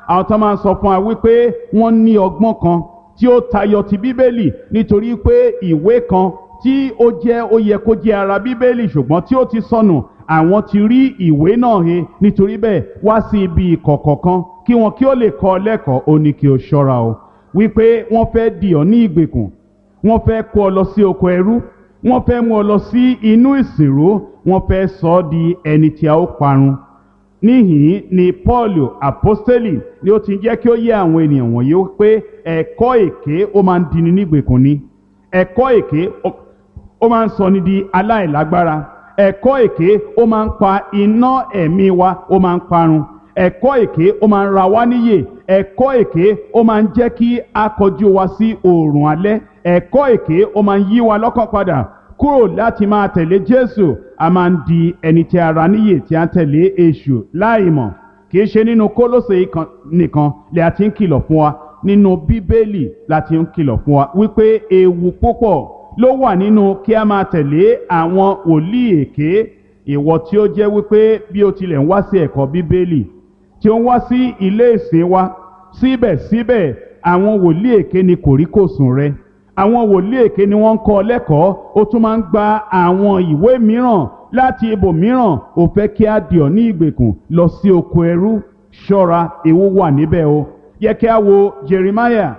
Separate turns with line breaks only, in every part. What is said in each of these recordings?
àwọn tó máa ń sọ fún wa wípé wọ́n ní ọgbọ́n kan tí ó tayọ ti bíbélì nítorí pé ìwé kan tí ó yẹ kó jẹ́ ara bíbélì ṣùgbọ́n tí ó ti sọnù àwọn ti rí ìwé náà he nítorí bẹ́ẹ̀ wá sí ibi ìkọ̀kọ̀ kan kí wọn kí ó lè kọ́ ọ lẹ́kọ̀ọ́ ó ní kí o ṣọ́ra o wípé wọ́n fẹ́ dì ọ́ ní ìgbèkùn wọ́n fẹ́ kó ọ lọ sí oko ẹrú wọ́n fẹ́ mú ọ lọ sí inú ìsìnrú wọ́n fẹ́ sọ ọ́ di ẹni tí a ó parun níhìn ni Pọ́ọ̀lù àpọ́stélì ni ó ti jẹ́ kí ó yé àwọn ènìyàn wọ̀nyí pé ẹ̀kọ́ èké ó máa ń dini nígbèkùn ni ẹ̀kọ́ èké ó máa ń sọ ni di aláìlágbára ẹ̀kọ́ èké ó máa ń pa iná ẹ̀mí wa ó máa ń parun ẹ̀kọ́ èké ó máa ń ra wá níyè ẹ̀kọ́ èké ó máa ń jẹ́ kí a kọjú wa sí oòrùn alẹ́ ẹ̀kọ́ èké ó máa ń yí wa lọ́kàn padà kúrò láti máa tẹ̀lé Jésù a máa ń di ẹni tí a ra níyè tí a ń tẹ̀lé èṣù láìmọ̀ kì í ṣe nínú Kólósè nìkan lè a ti ń kìlọ̀ fún wa nínú Bíbélì la ti ń kìlọ̀ fún wa wípé ewu púpọ̀ ló wà nínú kí a máa tẹ̀lé àwọn wòlíì èké ìwọ tí ó jẹ́ wípé bí o tilẹ̀ ń wá sí ẹ̀kọ́ Bíbélì tí ó ń wá sí ilé ìsìn wa síbẹ̀síbẹ̀ àwọn wòlíì èké ni kòríkòsùn rẹ àwọn wòlíì èké ni wọ́n ń kọ́ lẹ́kọ̀ọ́ ó tún máa ń gba àwọn ìwé mìíràn láti ibòmíràn ó fẹ́ kí á dì ọ́ ní ìgbèkùn lọ sí oko ẹrú ṣọ́ra ewu wà níbẹ̀ o yẹ kí á wo Jeremiah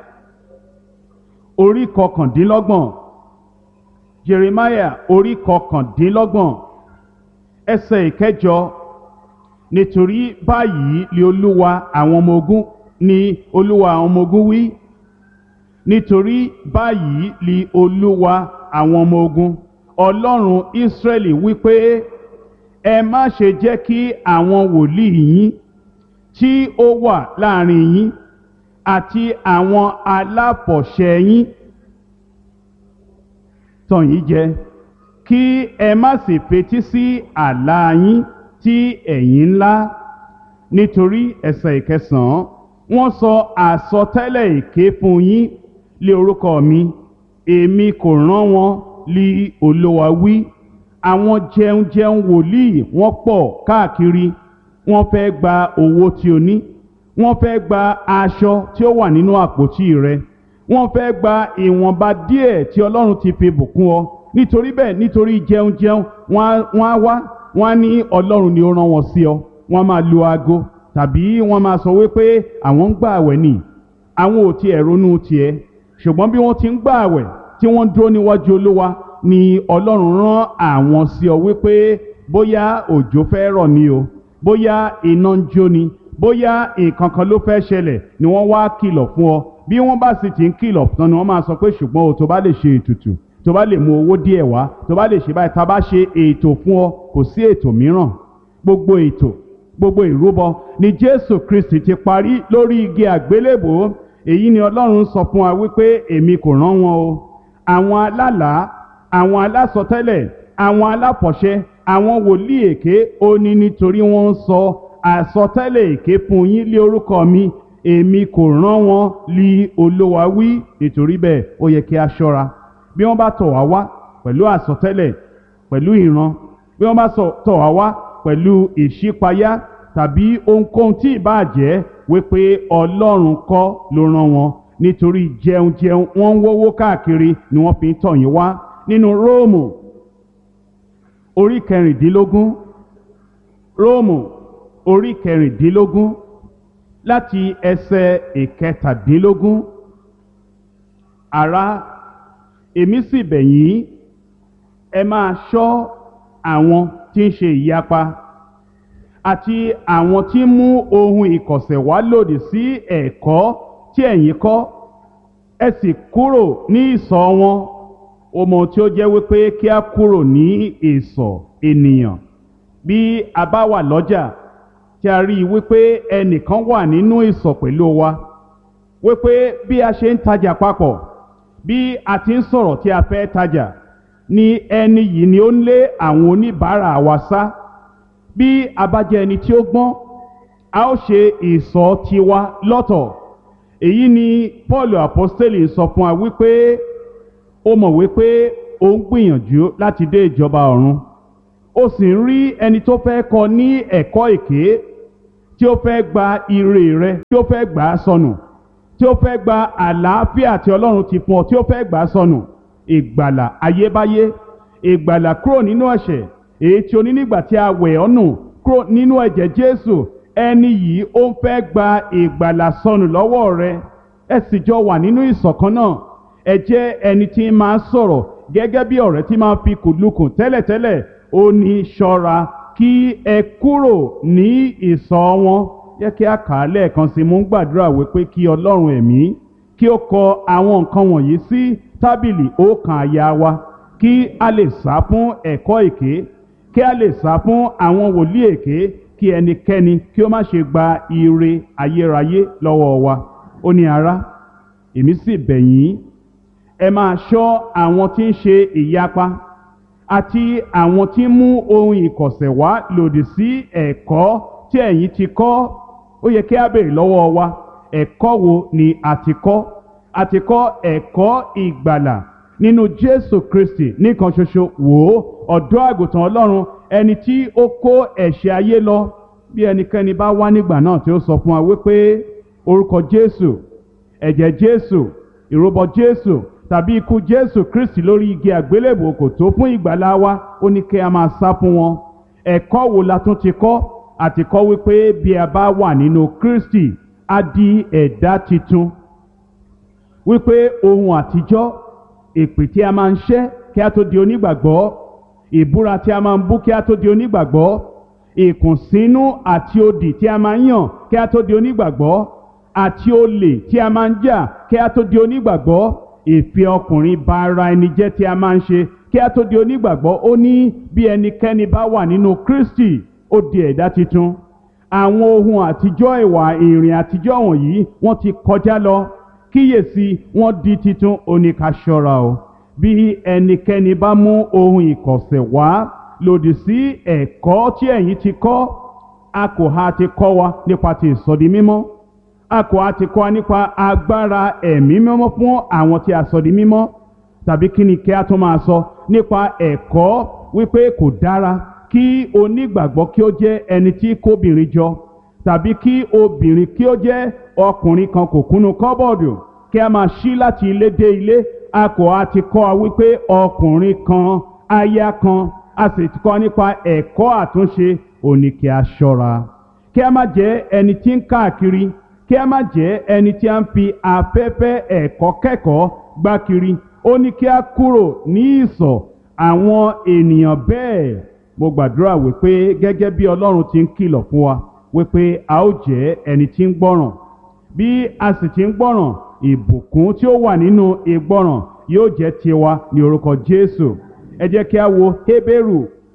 orí kọkàndínlọ́gbọ̀n Jeremiah orí kọkàndínlọ́gbọ̀n ẹsẹ̀ ìkẹjọ nítorí báyìí ni Olúwa àwọn ọmọ ogun ni Olúwa àwọn ọmọ ogun wí nítorí báyìí ni Olúwa àwọn ọmọ ogun Ọlọ́run Ísírẹ́lì wípé ẹ má ṣe jẹ́ kí àwọn wòlíì yín tí ó wà láàrin yín àti àwọn aláfọ̀ṣẹ yín tàn yín jẹ kí ẹ má sì fetí sí àlá yín tí ẹ̀yin ńlá nítorí ẹsẹ̀ ìkẹsàn-án wọ́n sọ àsọtẹ́lẹ̀ èké fún yín lé orúkọ mi èmi kò rán wọn lí Olúwa wí àwọn jẹunjẹun wòlíì wọ́n pọ̀ káàkiri wọ́n fẹ́ gba owó tí o ní wọ́n fẹ́ gba aṣọ tí ó wà nínú àpótí rẹ wọ́n fẹ́ gba ìwọ̀nba díẹ̀ tí Ọlọ́run ti fi bùkún ọ nítorí bẹ́ẹ̀ nítorí jẹunjẹun wọ́n á wá wọ́n á ní Ọlọ́run ni ó rán wọn sí ọ wọ́n máa lu aago tàbí wọ́n máa sọ wípé àwọn ń gbà àwẹ̀ ni àwọn ò tiẹ̀ ronú tiẹ̀ ṣùgbọ́n bí wọ́n ti ń gbà àwẹ̀ tí wọ́n dúró níwájú Olúwa ni Ọlọ́run rán àwọn sí ọ wípé bóyá òjò fẹ́ rọ̀ ni o bóyá iná ń jó ni bóyá nǹkan kan ló fẹ́ ṣẹlẹ̀ ni wọ́n wá kìlọ̀ fún ọ bí wọ́n bá sì ti ń kìlọ̀ tán ni wọ́n máa sọ pé ṣùgbọ́n o tó bá lè ṣe ètùtù tó bá lè mú owó díẹ̀ wá tó bá lè ṣe báyìí tá a bá ṣe ètò fún ọ kò sí ètò mìíràn gbogbo ìrúbọ ni Jésù Kristi ti parí lórí igi àgbélébòó èyí ni Ọlọ́run sọ fún wa wípé èmi kò rán wọn o àwọn alálàá àwọn alásọtẹ́lẹ̀ àwọn aláfọ̀ṣẹ àwọn wòlíì èké ó ní nítorí wọ́n ń sọ àsọtẹ́lẹ̀ èké fún yín lé orúkọ mi èmi kò rán wọn lí Olúwa wí nítorí bẹ́ẹ̀ ó yẹ kí a ṣọ́ra bí wọ́n bá tọ̀ wá wá pẹ̀lú àsọtẹ́lẹ̀ pẹ̀lú ìran bí wọ́n bá tọ̀ wá wá pẹ̀lú ìṣípayá tàbí ohunkóhun tí ìbáà jẹ́ wípé Ọlọ́run kọ́ ló rán wọn nítorí jẹunjẹun wọ́n ń wówó káàkiri ni wọ́n fi ń tọ̀ yín wá nínú Róòmù orí kẹrìndínlógún Róòmù orí kẹrìndínlógún láti ẹsẹ̀ ìkẹtàdínlógún ará èmi sì bẹ̀ yín ẹ máa ṣọ́ àwọn tí ń ṣe ìyapa àti àwọn tí ń mú ohun ìkọ̀sẹ̀ wá lòdì sí ẹ̀kọ́ tí ẹ̀yin kọ́ ẹ sì kúrò ní ìsọ̀ wọn ọmọ tí ó jẹ́ wípé kí a kúrò ní ìsọ̀ ènìyàn bí a bá wà lọ́jà tí a rí i wípé ẹnìkan wà nínú ìsọ̀ pẹ̀lú wa wípé bí a ṣe ń tajà papọ̀ bí a ti ń sọ̀rọ̀ tí a fẹ́ tajà ni ẹni yìí ni ó ń lé àwọn oníbàárà wa sá bí a bá jẹ́ ẹni tí ó gbọ́n a ó ṣe ìsọ̀ tiwa lọ́tọ̀ èyí ni Paul apostoli sọ fún wa wípé ó mọ̀ wípé ó ń gbìyànjú láti dé ìjọba ọ̀run ó sì ń rí ẹni tó fẹ́ kọ́ ní ẹ̀kọ́ èké tí ó fẹ́ gba ire rẹ, tí ó fẹ́ gbà á sọnù, tí ó fẹ́ gba àlàáfíà tí Ọlọ́run ti fún ọ, tí ó fẹ́ gbà á sọnù. Ìgbàlà ayébáyé, ìgbàlà kúrò nínú ẹ̀ṣẹ̀ èyí tí o ní nígbà tí a wẹ̀ ọ́ nù kúrò nínú ẹ̀jẹ̀ Jésù. Ẹni yìí ó ń fẹ́ gba ìgbàlà sọnù lọ́wọ́ rẹ. Ẹ sì jọ wà nínú ìṣọ̀kan náà. Ẹ jẹ́ ẹni tí máa sọ̀rọ̀ gẹ́gẹ́ bí ọ̀rẹ́ tí máa fi kùlùkùn tẹ́lẹ̀tẹ́lẹ̀. Ó ní ṣọ́ra kí ẹ kúrò ní ìṣọ́ wọn. Jẹ́ kí a kà á lẹ́ẹ̀kan sí. Mo ń gbàdúrà wípé kí Ọlọ́run ẹ̀mí kí ó kọ àwọn nǹkan wọ̀nyí sí tábìlì ọkàn àyà wa, kí a lè sá fún ẹ̀kọ́ èké, kí a lè sá fún àwọn wòlíì èké, kí ẹnikẹ́ni kí ó má ṣe gba ire ayérayé lọ́wọ́ wa. Ó ní ará, èmi sì bẹ̀ yín, ẹ máa ṣọ́ àwọn tí ń ṣe ìyapa àti àwọn tí ń mú ohun ìkọ̀sẹ̀ wá lòdì sí ẹ̀kọ́ tí ẹ̀yin ti kọ́. Ó yẹ kí a béèrè lọ́wọ́ wa, ẹ̀kọ́ wo ni a ti kọ́? A ti kọ́ ẹ̀kọ́ ìgbàlà nínú Jésù Kristi nìkan ṣoṣo. Wò ó, ọ̀dọ́ àgùntàn Ọlọ́run, ẹni tí ó kó ẹ̀ṣẹ̀ ayé lọ. Bí ẹnikẹ́ni bá wá nígbà náà tí ó sọ fún wa wípé orúkọ Jésù, ẹ̀jẹ̀ Jésù, ìrúbọ Jésù tàbí ikú Jésù Kristi lórí igi àgbélébùú kò tó fún ìgbàlà wa, ó ní kí a máa sá fún wọn. Ẹ̀kọ́ wo la tún ti kọ́? A ti kọ́ wípé bí a bá wà nínú Kristi, a di ẹ̀dá titun. Wípé ohun àtijọ́, èpè tí a máa ń ṣẹ́ kí a tó di onígbàgbọ́, ìbúra tí a máa ń bú kí a tó di onígbàgbọ́, ìkùnsínú àti odì tí a máa ń yàn kí a tó di onígbàgbọ́, àti olè tí a máa ń jà kí a tó di onígbàgbọ́, ìfẹ́ ọkùnrin ba ara ẹni jẹ́ tí a máa ń ṣe kí a tó di onígbàgbọ́. Ó ní bí ẹnikẹ́ni bá wà nínú Kristi, ó di ẹ̀dá titun. Àwọn ohun àtijọ́, ìwà ìrìn àtijọ́ wọ̀nyí wọ́n ti kọjá lọ, kíyèsí wọ́n di titun. Ó ní ká ṣọ́ra o. Bí ẹnikẹ́ni bá mú ohun ìkọ̀sẹ̀ wá lòdì sí ẹ̀kọ́ tí ẹ̀yin ti kọ́, a kò ha ti kọ́ wa nípa ti ìsọdi mímọ́, a kò ha ti kọ́ wa nípa agbára ẹ̀mí mímọ́ fún àwọn tí a sọ di mímọ́. Tàbí kí ni kí a tún máa sọ nípa ẹ̀kọ́ wípé kò dára kí onígbàgbọ́ kí ó jẹ́ ẹni tí kóbìnrin jọ, tàbí kí obìnrin kí ó jẹ́ ọkùnrin kan kò kúnnú kọ́bọ̀dù kí a máa ṣí láti ilé dé ilé. A kò á ti kọ́ wa wípé ọkùnrin kan, aya kan, a sì ti kọ́ nípa ẹ̀kọ́ àtúnṣe. Ó ní kí a ṣọ́ra kí a má jẹ́ ẹni tí ń káàkiri, kí a má jẹ́ ẹni tí a ń fi afẹ́fẹ́ ẹ̀kọ́ kẹ́kọ̀ọ́ gbá kiri. Ó ní kí a kúrò ní ìsọ̀ àwọn ènìyàn bẹ́ẹ̀. Mo gbàdúrà wípé gẹ́gẹ́ bí Ọlọ́run ti ń kìlọ̀ fún wa wípé a ó jẹ́ ẹni tí ń gbọ́ràn. Bí a sì ti ń gbọ́ràn, ìbùkún tí ó wà nínú ìgbọ́ràn yóò jẹ́ tiwa ní orúkọ Jésù. Ẹ jẹ́ kí a wo Hébérù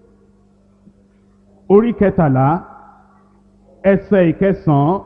orí 13 ẹsẹ̀ 9.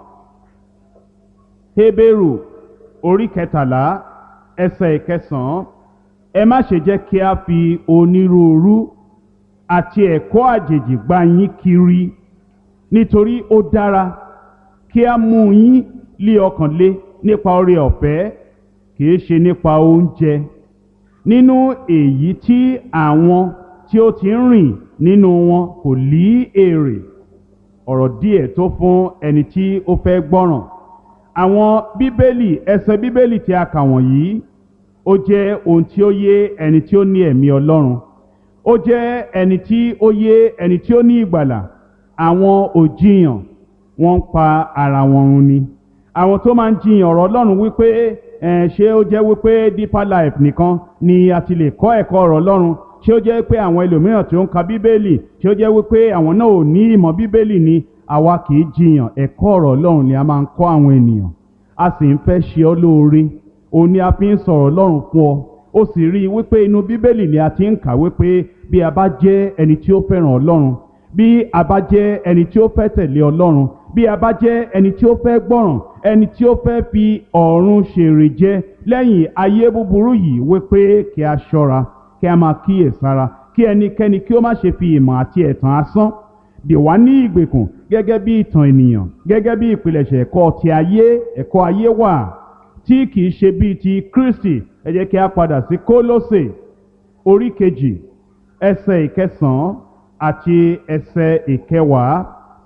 Hébérù orí 13 ẹsẹ̀ 9. Ẹ má ṣe jẹ́ kí a fi onírúurú àti ẹ̀kọ́ àjèjì gbá yín kiri, nítorí ó dára kí a mú yín lé ọkàn le nípa oore ọ̀fẹ́, kìí ṣe nípa oúnjẹ, nínú èyí tí àwọn tí ó ti ń rìn nínú wọn kò lí èrè. Ọ̀rọ̀ díẹ̀ tó fún ẹni tí ó fẹ́ gbọ́ràn. Àwọn bíbélì, ẹsẹ̀ bíbélì tí a kà wọ̀nyí, ó jẹ́ ohun tí ó yé ẹni tí ó ní ẹ̀mí Ọlọ́run. Ó jẹ́ ẹni tí ó yé ẹni tí ó ní ìgbàlà. Àwọn òjìyàn wọ́n ń pa ara wọn run ni. Àwọn tó máa ń jiyàn ọ̀rọ̀ Ọlọ́run wípé ṣé ó jẹ́ wípé Deeper Life nìkan ni a ti lè kọ́ ẹ̀kọ́ ọ̀rọ̀ Ọlọ́run? Ṣé ó jẹ́ pé àwọn ẹlòmíràn tí ó ń ka Bíbélì, ṣé ó jẹ́ wípé àwọn náà ò ní ìmọ̀ Bíbélì ni? Àwa kì í jiyàn, ẹ̀kọ́ ọ̀rọ̀ Ọlọ́run ni a máa ń kọ́ àwọn ènìyàn. A sì ń fẹ́ ṣe ọ́ lóore. Òun ni a fi ń sọ̀rọ̀ Ọlọ́run fún ọ. Ó sì rí i wípé inú Bíbélì ni a ti ń kà wípé bí a bá jẹ́ ẹni tí ó fẹ́ràn Ọlọ́run, bí a bá jẹ́ ẹni tí ó fẹ́ tẹ̀lé Ọlọ́run, bí a bá jẹ́ ẹni tí ó fẹ́ gbọ́ràn, ẹni tí ó fẹ́ fi ọ̀run ṣèrè jẹ lẹ́yìn ayé búburú yìí, wípé kí a ṣọ́ra, kí a máa kíyèsára, kí ẹnikẹ́ni kí ó má ṣe fi ìmọ̀ àti ẹ̀tàn asán dè wá ní ìgbèkùn gẹ́gẹ́ bí ìtàn ènìyàn, gẹ́gẹ́ bí ìpilẹ̀ṣẹ̀ ẹ̀kọ́ ti ayé, ẹ̀kọ́ ayé wà tí kìí ṣe bíi ti Kristi. Ẹ jẹ́ kí a padà sí Kólósè orí 2 ẹsẹ̀ 9 àti ẹsẹ̀ 10.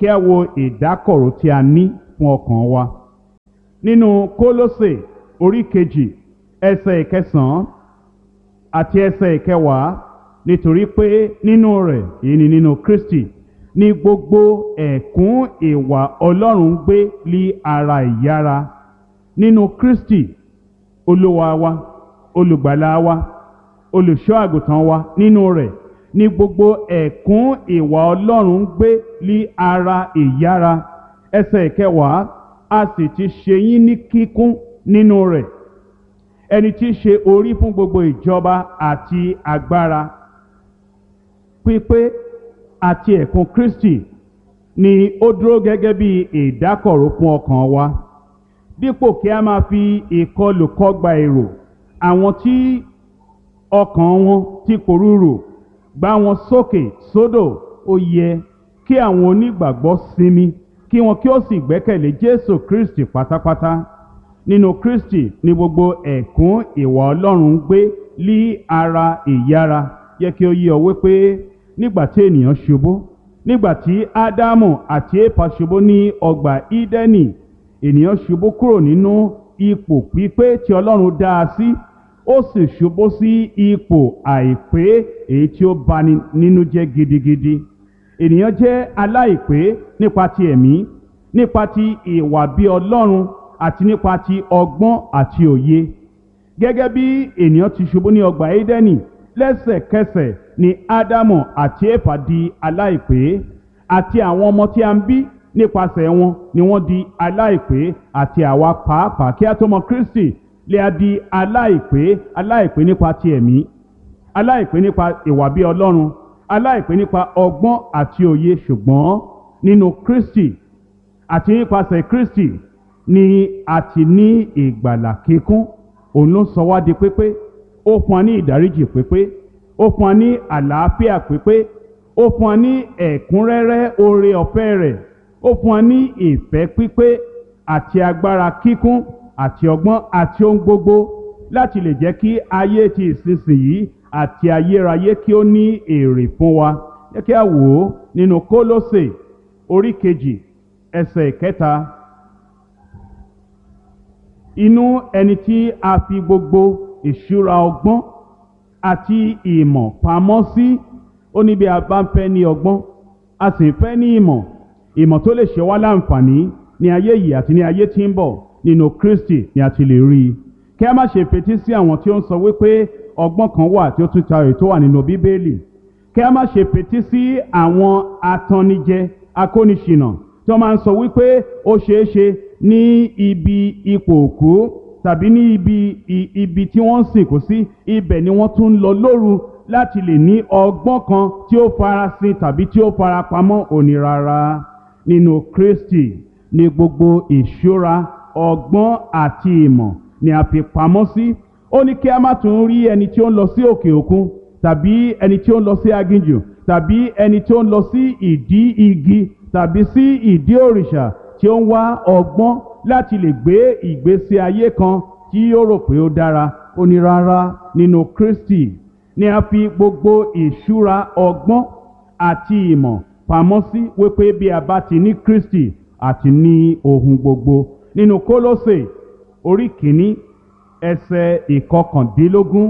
kí a wo ìdákọ̀ró tí a ní fún ọkàn wa nínú Kólósè orí kejì ẹsẹ̀ ìkẹsàn-án àti ẹsẹ̀ ìkẹwàá, nítorí pé nínú rẹ̀, èyí ni nínú Kristi, ní gbogbo ẹ̀kún ìwà Ọlọ́run ń gbé lí ara ìyára. Nínú Kristi, Olúwa wa, olùgbàlà wa, olùṣọ́ àgùntàn wa, nínú rẹ̀ ní gbogbo ẹ̀kún ìwà Ọlọ́run ń gbé lí ara ìyára. Ẹsẹ̀ ìkẹwàá, a sì ti ṣe yín ní kíkún nínú rẹ̀, ẹni tí í ṣe orí fún gbogbo ìjọba àti agbára. Pípé àti ẹ̀kún Kristi ni ó dúró gẹ́gẹ́ bí ìdákọ̀ró fún ọkàn wa, dípò kí a máa fi ìkọlù kọgbà èrò àwọn tí ọkàn wọn ti pòrúurù gbá wọn sókè sódò. Ó yẹ kí àwọn onígbàgbọ́ sinmi, kí wọn kí ó sì gbẹ́kẹ̀lé Jésù Kristi pátápátá. Nínú Kristi ni gbogbo ẹ̀kún ìwà Ọlọ́run ń gbé lí ara ìyára. Yẹ kí ó yé ọ wípé nígbà tí ènìyàn ṣubú, nígbà tí Ádámù àti Éfà ṣubú ní ọgbà Ídẹ́nì, ènìyàn ṣubú kúrò nínú ipò pípé tí Ọlọ́run dá a sí, ó sì ṣubú sí ipò àìpé, èyí tí ó bani nínú jẹ́ gidigidi. Ènìyàn jẹ́ aláìpé nípa ti ẹ̀mí, nípa ti ìwà bí Ọlọ́run àti nípa ti ọgbọ́n àti òye. Gẹ́gẹ́ bí ènìyàn ti ṣubú ní ọgbà Édẹ́nì, lẹ́sẹ̀kẹsẹ̀ ni Ádámù àti Éfà di aláìpé, àti àwọn ọmọ tí a ń bí nípasẹ̀ wọn ni wọ́n di aláìpé, àti àwa pàápàá kí a tó mọ Kristi lè a di aláìpé nípa ti ẹ̀mí, aláìpé nípa ìwà bí Ọlọ́run, aláìpé nípa ọgbọ́n àti òye. Ṣùgbọ́n nínú Kristi àti nípasẹ̀ Kristi ni a ti ní ìgbàlà kíkún. Òun ló sọ wá di pípé, ó fún wa ní ìdáríjì pípé, ó fún wa ní àlàáfíà pípé, ó fún wa ní ẹ̀kúnrẹ́rẹ́ oore ọ̀fẹ́ rẹ̀, ó fún wa ní ìfẹ́ pípé àti agbára kíkún àti ọgbọ́n àti ohun gbogbo láti lè jẹ́ kí ayé ti ìsinsìnyí àti ayérayé kí ó ní èrè fún wa. Jẹ́ kí a wò ó nínú Kólósè orí kejì ẹsẹ̀ ìkẹta. Inú ẹni tí a fi gbogbo ìṣúra ọgbọ́n àti ìmọ̀ pamọ́ sí. Ó ní bí a bá ń fẹ́ ní ọgbọ́n, a sì ń fẹ́ ní ìmọ̀ tó lè ṣe wá láǹfààní ní ayé yìí àti ní ayé tí ń bọ̀, nínú Kristi ni a ti lè rí i. Kí a má ṣe fetí sí àwọn tí ó ń sọ wípé ọgbọ́n kan wà tí ó tún tayọ èyí tó wà nínú Bíbélì. Kí a má ṣe fetí sí àwọn atannijẹ, akóniṣìnà tí wọ́n máa ń sọ wípé ó ṣeé ṣe ní ibi ipò òkú tàbí ní ibi tí wọ́n ń sìnkú sí, ibẹ̀ ni wọ́n tún ń lọ lóru láti lè ní ọgbọ́n kan tí ó farasin tàbí tí ó farapamọ́. Òní rárá, nínú Kristi ni gbogbo ìṣúra ọgbọ́n àti ìmọ̀ ni a fi pamọ́ sí. Ó ní kí a má tún rí ẹni tí ó ń lọ sí òkè òkun, tàbí ẹni tí ó ń lọ sí aginjù, tàbí ẹni tí ó ń lọ sí ìdí igi tàbí sí ìdí òrìṣà, tí ó ń wá ọgbọ́n láti lè gbé ìgbésí ayé kan tí ó rò pé ó dára. Ó ní rárá, nínú Kristi ni a fi gbogbo ìṣúra ọgbọ́n àti ìmọ̀ pamọ́ sí, wípé bí a bá ti ní Kristi àti ní ohun gbogbo. Nínú Kólósè orí kìíní ẹsẹ̀ ìkọkàndínlógún.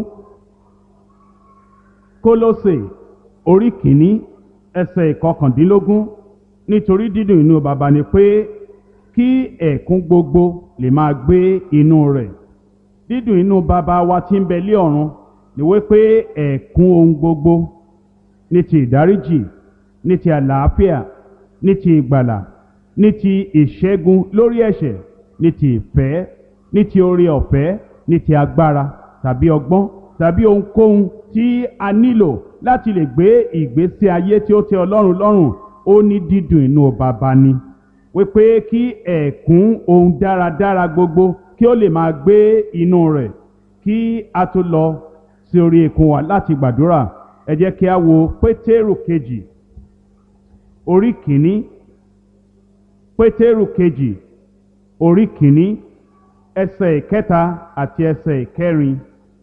Kólósè orí kìíní ẹsẹ̀ ìkọkàndínlógún. Nítorí dídùn inú baba ni pé kí ẹ̀kún gbogbo lè máa gbé inú rẹ̀. Dídùn inú baba wa tí ń bẹ lé ọ̀run ni wípé ẹ̀kún ohun gbogbo, ní ti ìdáríjì, ní ti àlàáfíà, ní ti ìgbàlà, ní ti ìṣẹ́gun lórí ẹ̀ṣẹ̀, ní ti ìfẹ́, ní ti oore ọ̀fẹ́, ní ti agbára tàbí ọgbọ́n tàbí ohunkóhun tí a nílò láti lè gbé ìgbésí ayé tí ó tẹ́ Ọlọ́run lọ́rùn. Ó ní dídùn inú baba ni wípé kí ẹ̀kún ohun dáradára gbogbo kí ó lè máa gbé inú rẹ̀. Kí a tó lọ sí orí ikùn wa láti gbàdúrà, ẹ jẹ́ kí a wo Pétérù kejì orí kìíní. Pétérù kejì orí kìíní ẹsẹ̀ ìkẹta àti ẹsẹ̀ ìkẹrin.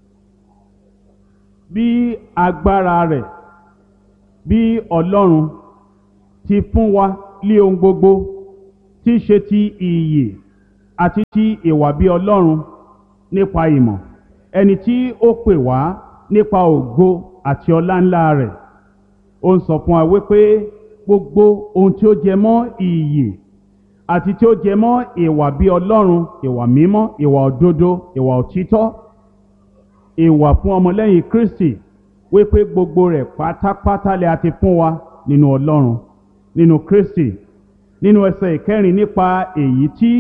Bí agbára rẹ̀, bí Ọlọ́run ti fún wa lé ohun gbogbo tí í ṣe ti ìyè àti ti ìwà bí Ọlọ́run nípa ìmọ̀, ẹni tí ó pè wá nípa ògo àti ọlá ńlá rẹ̀. Ó ń sọ fún wa wípé gbogbo ohun tí ó jẹ mọ́ ìyè àti tí ó jẹ mọ́ ìwà bí Ọlọ́run, ìwà mímọ́, ìwà òdodo, ìwà òtítọ́, ìwà fún ọmọlẹ́yìn Kristi, wípé gbogbo rẹ̀ pátápátá lè àti fún wa nínú Ọlọ́run, nínú Kristi. Nínú ẹsẹ̀ ìkẹrin, nípa èyí tí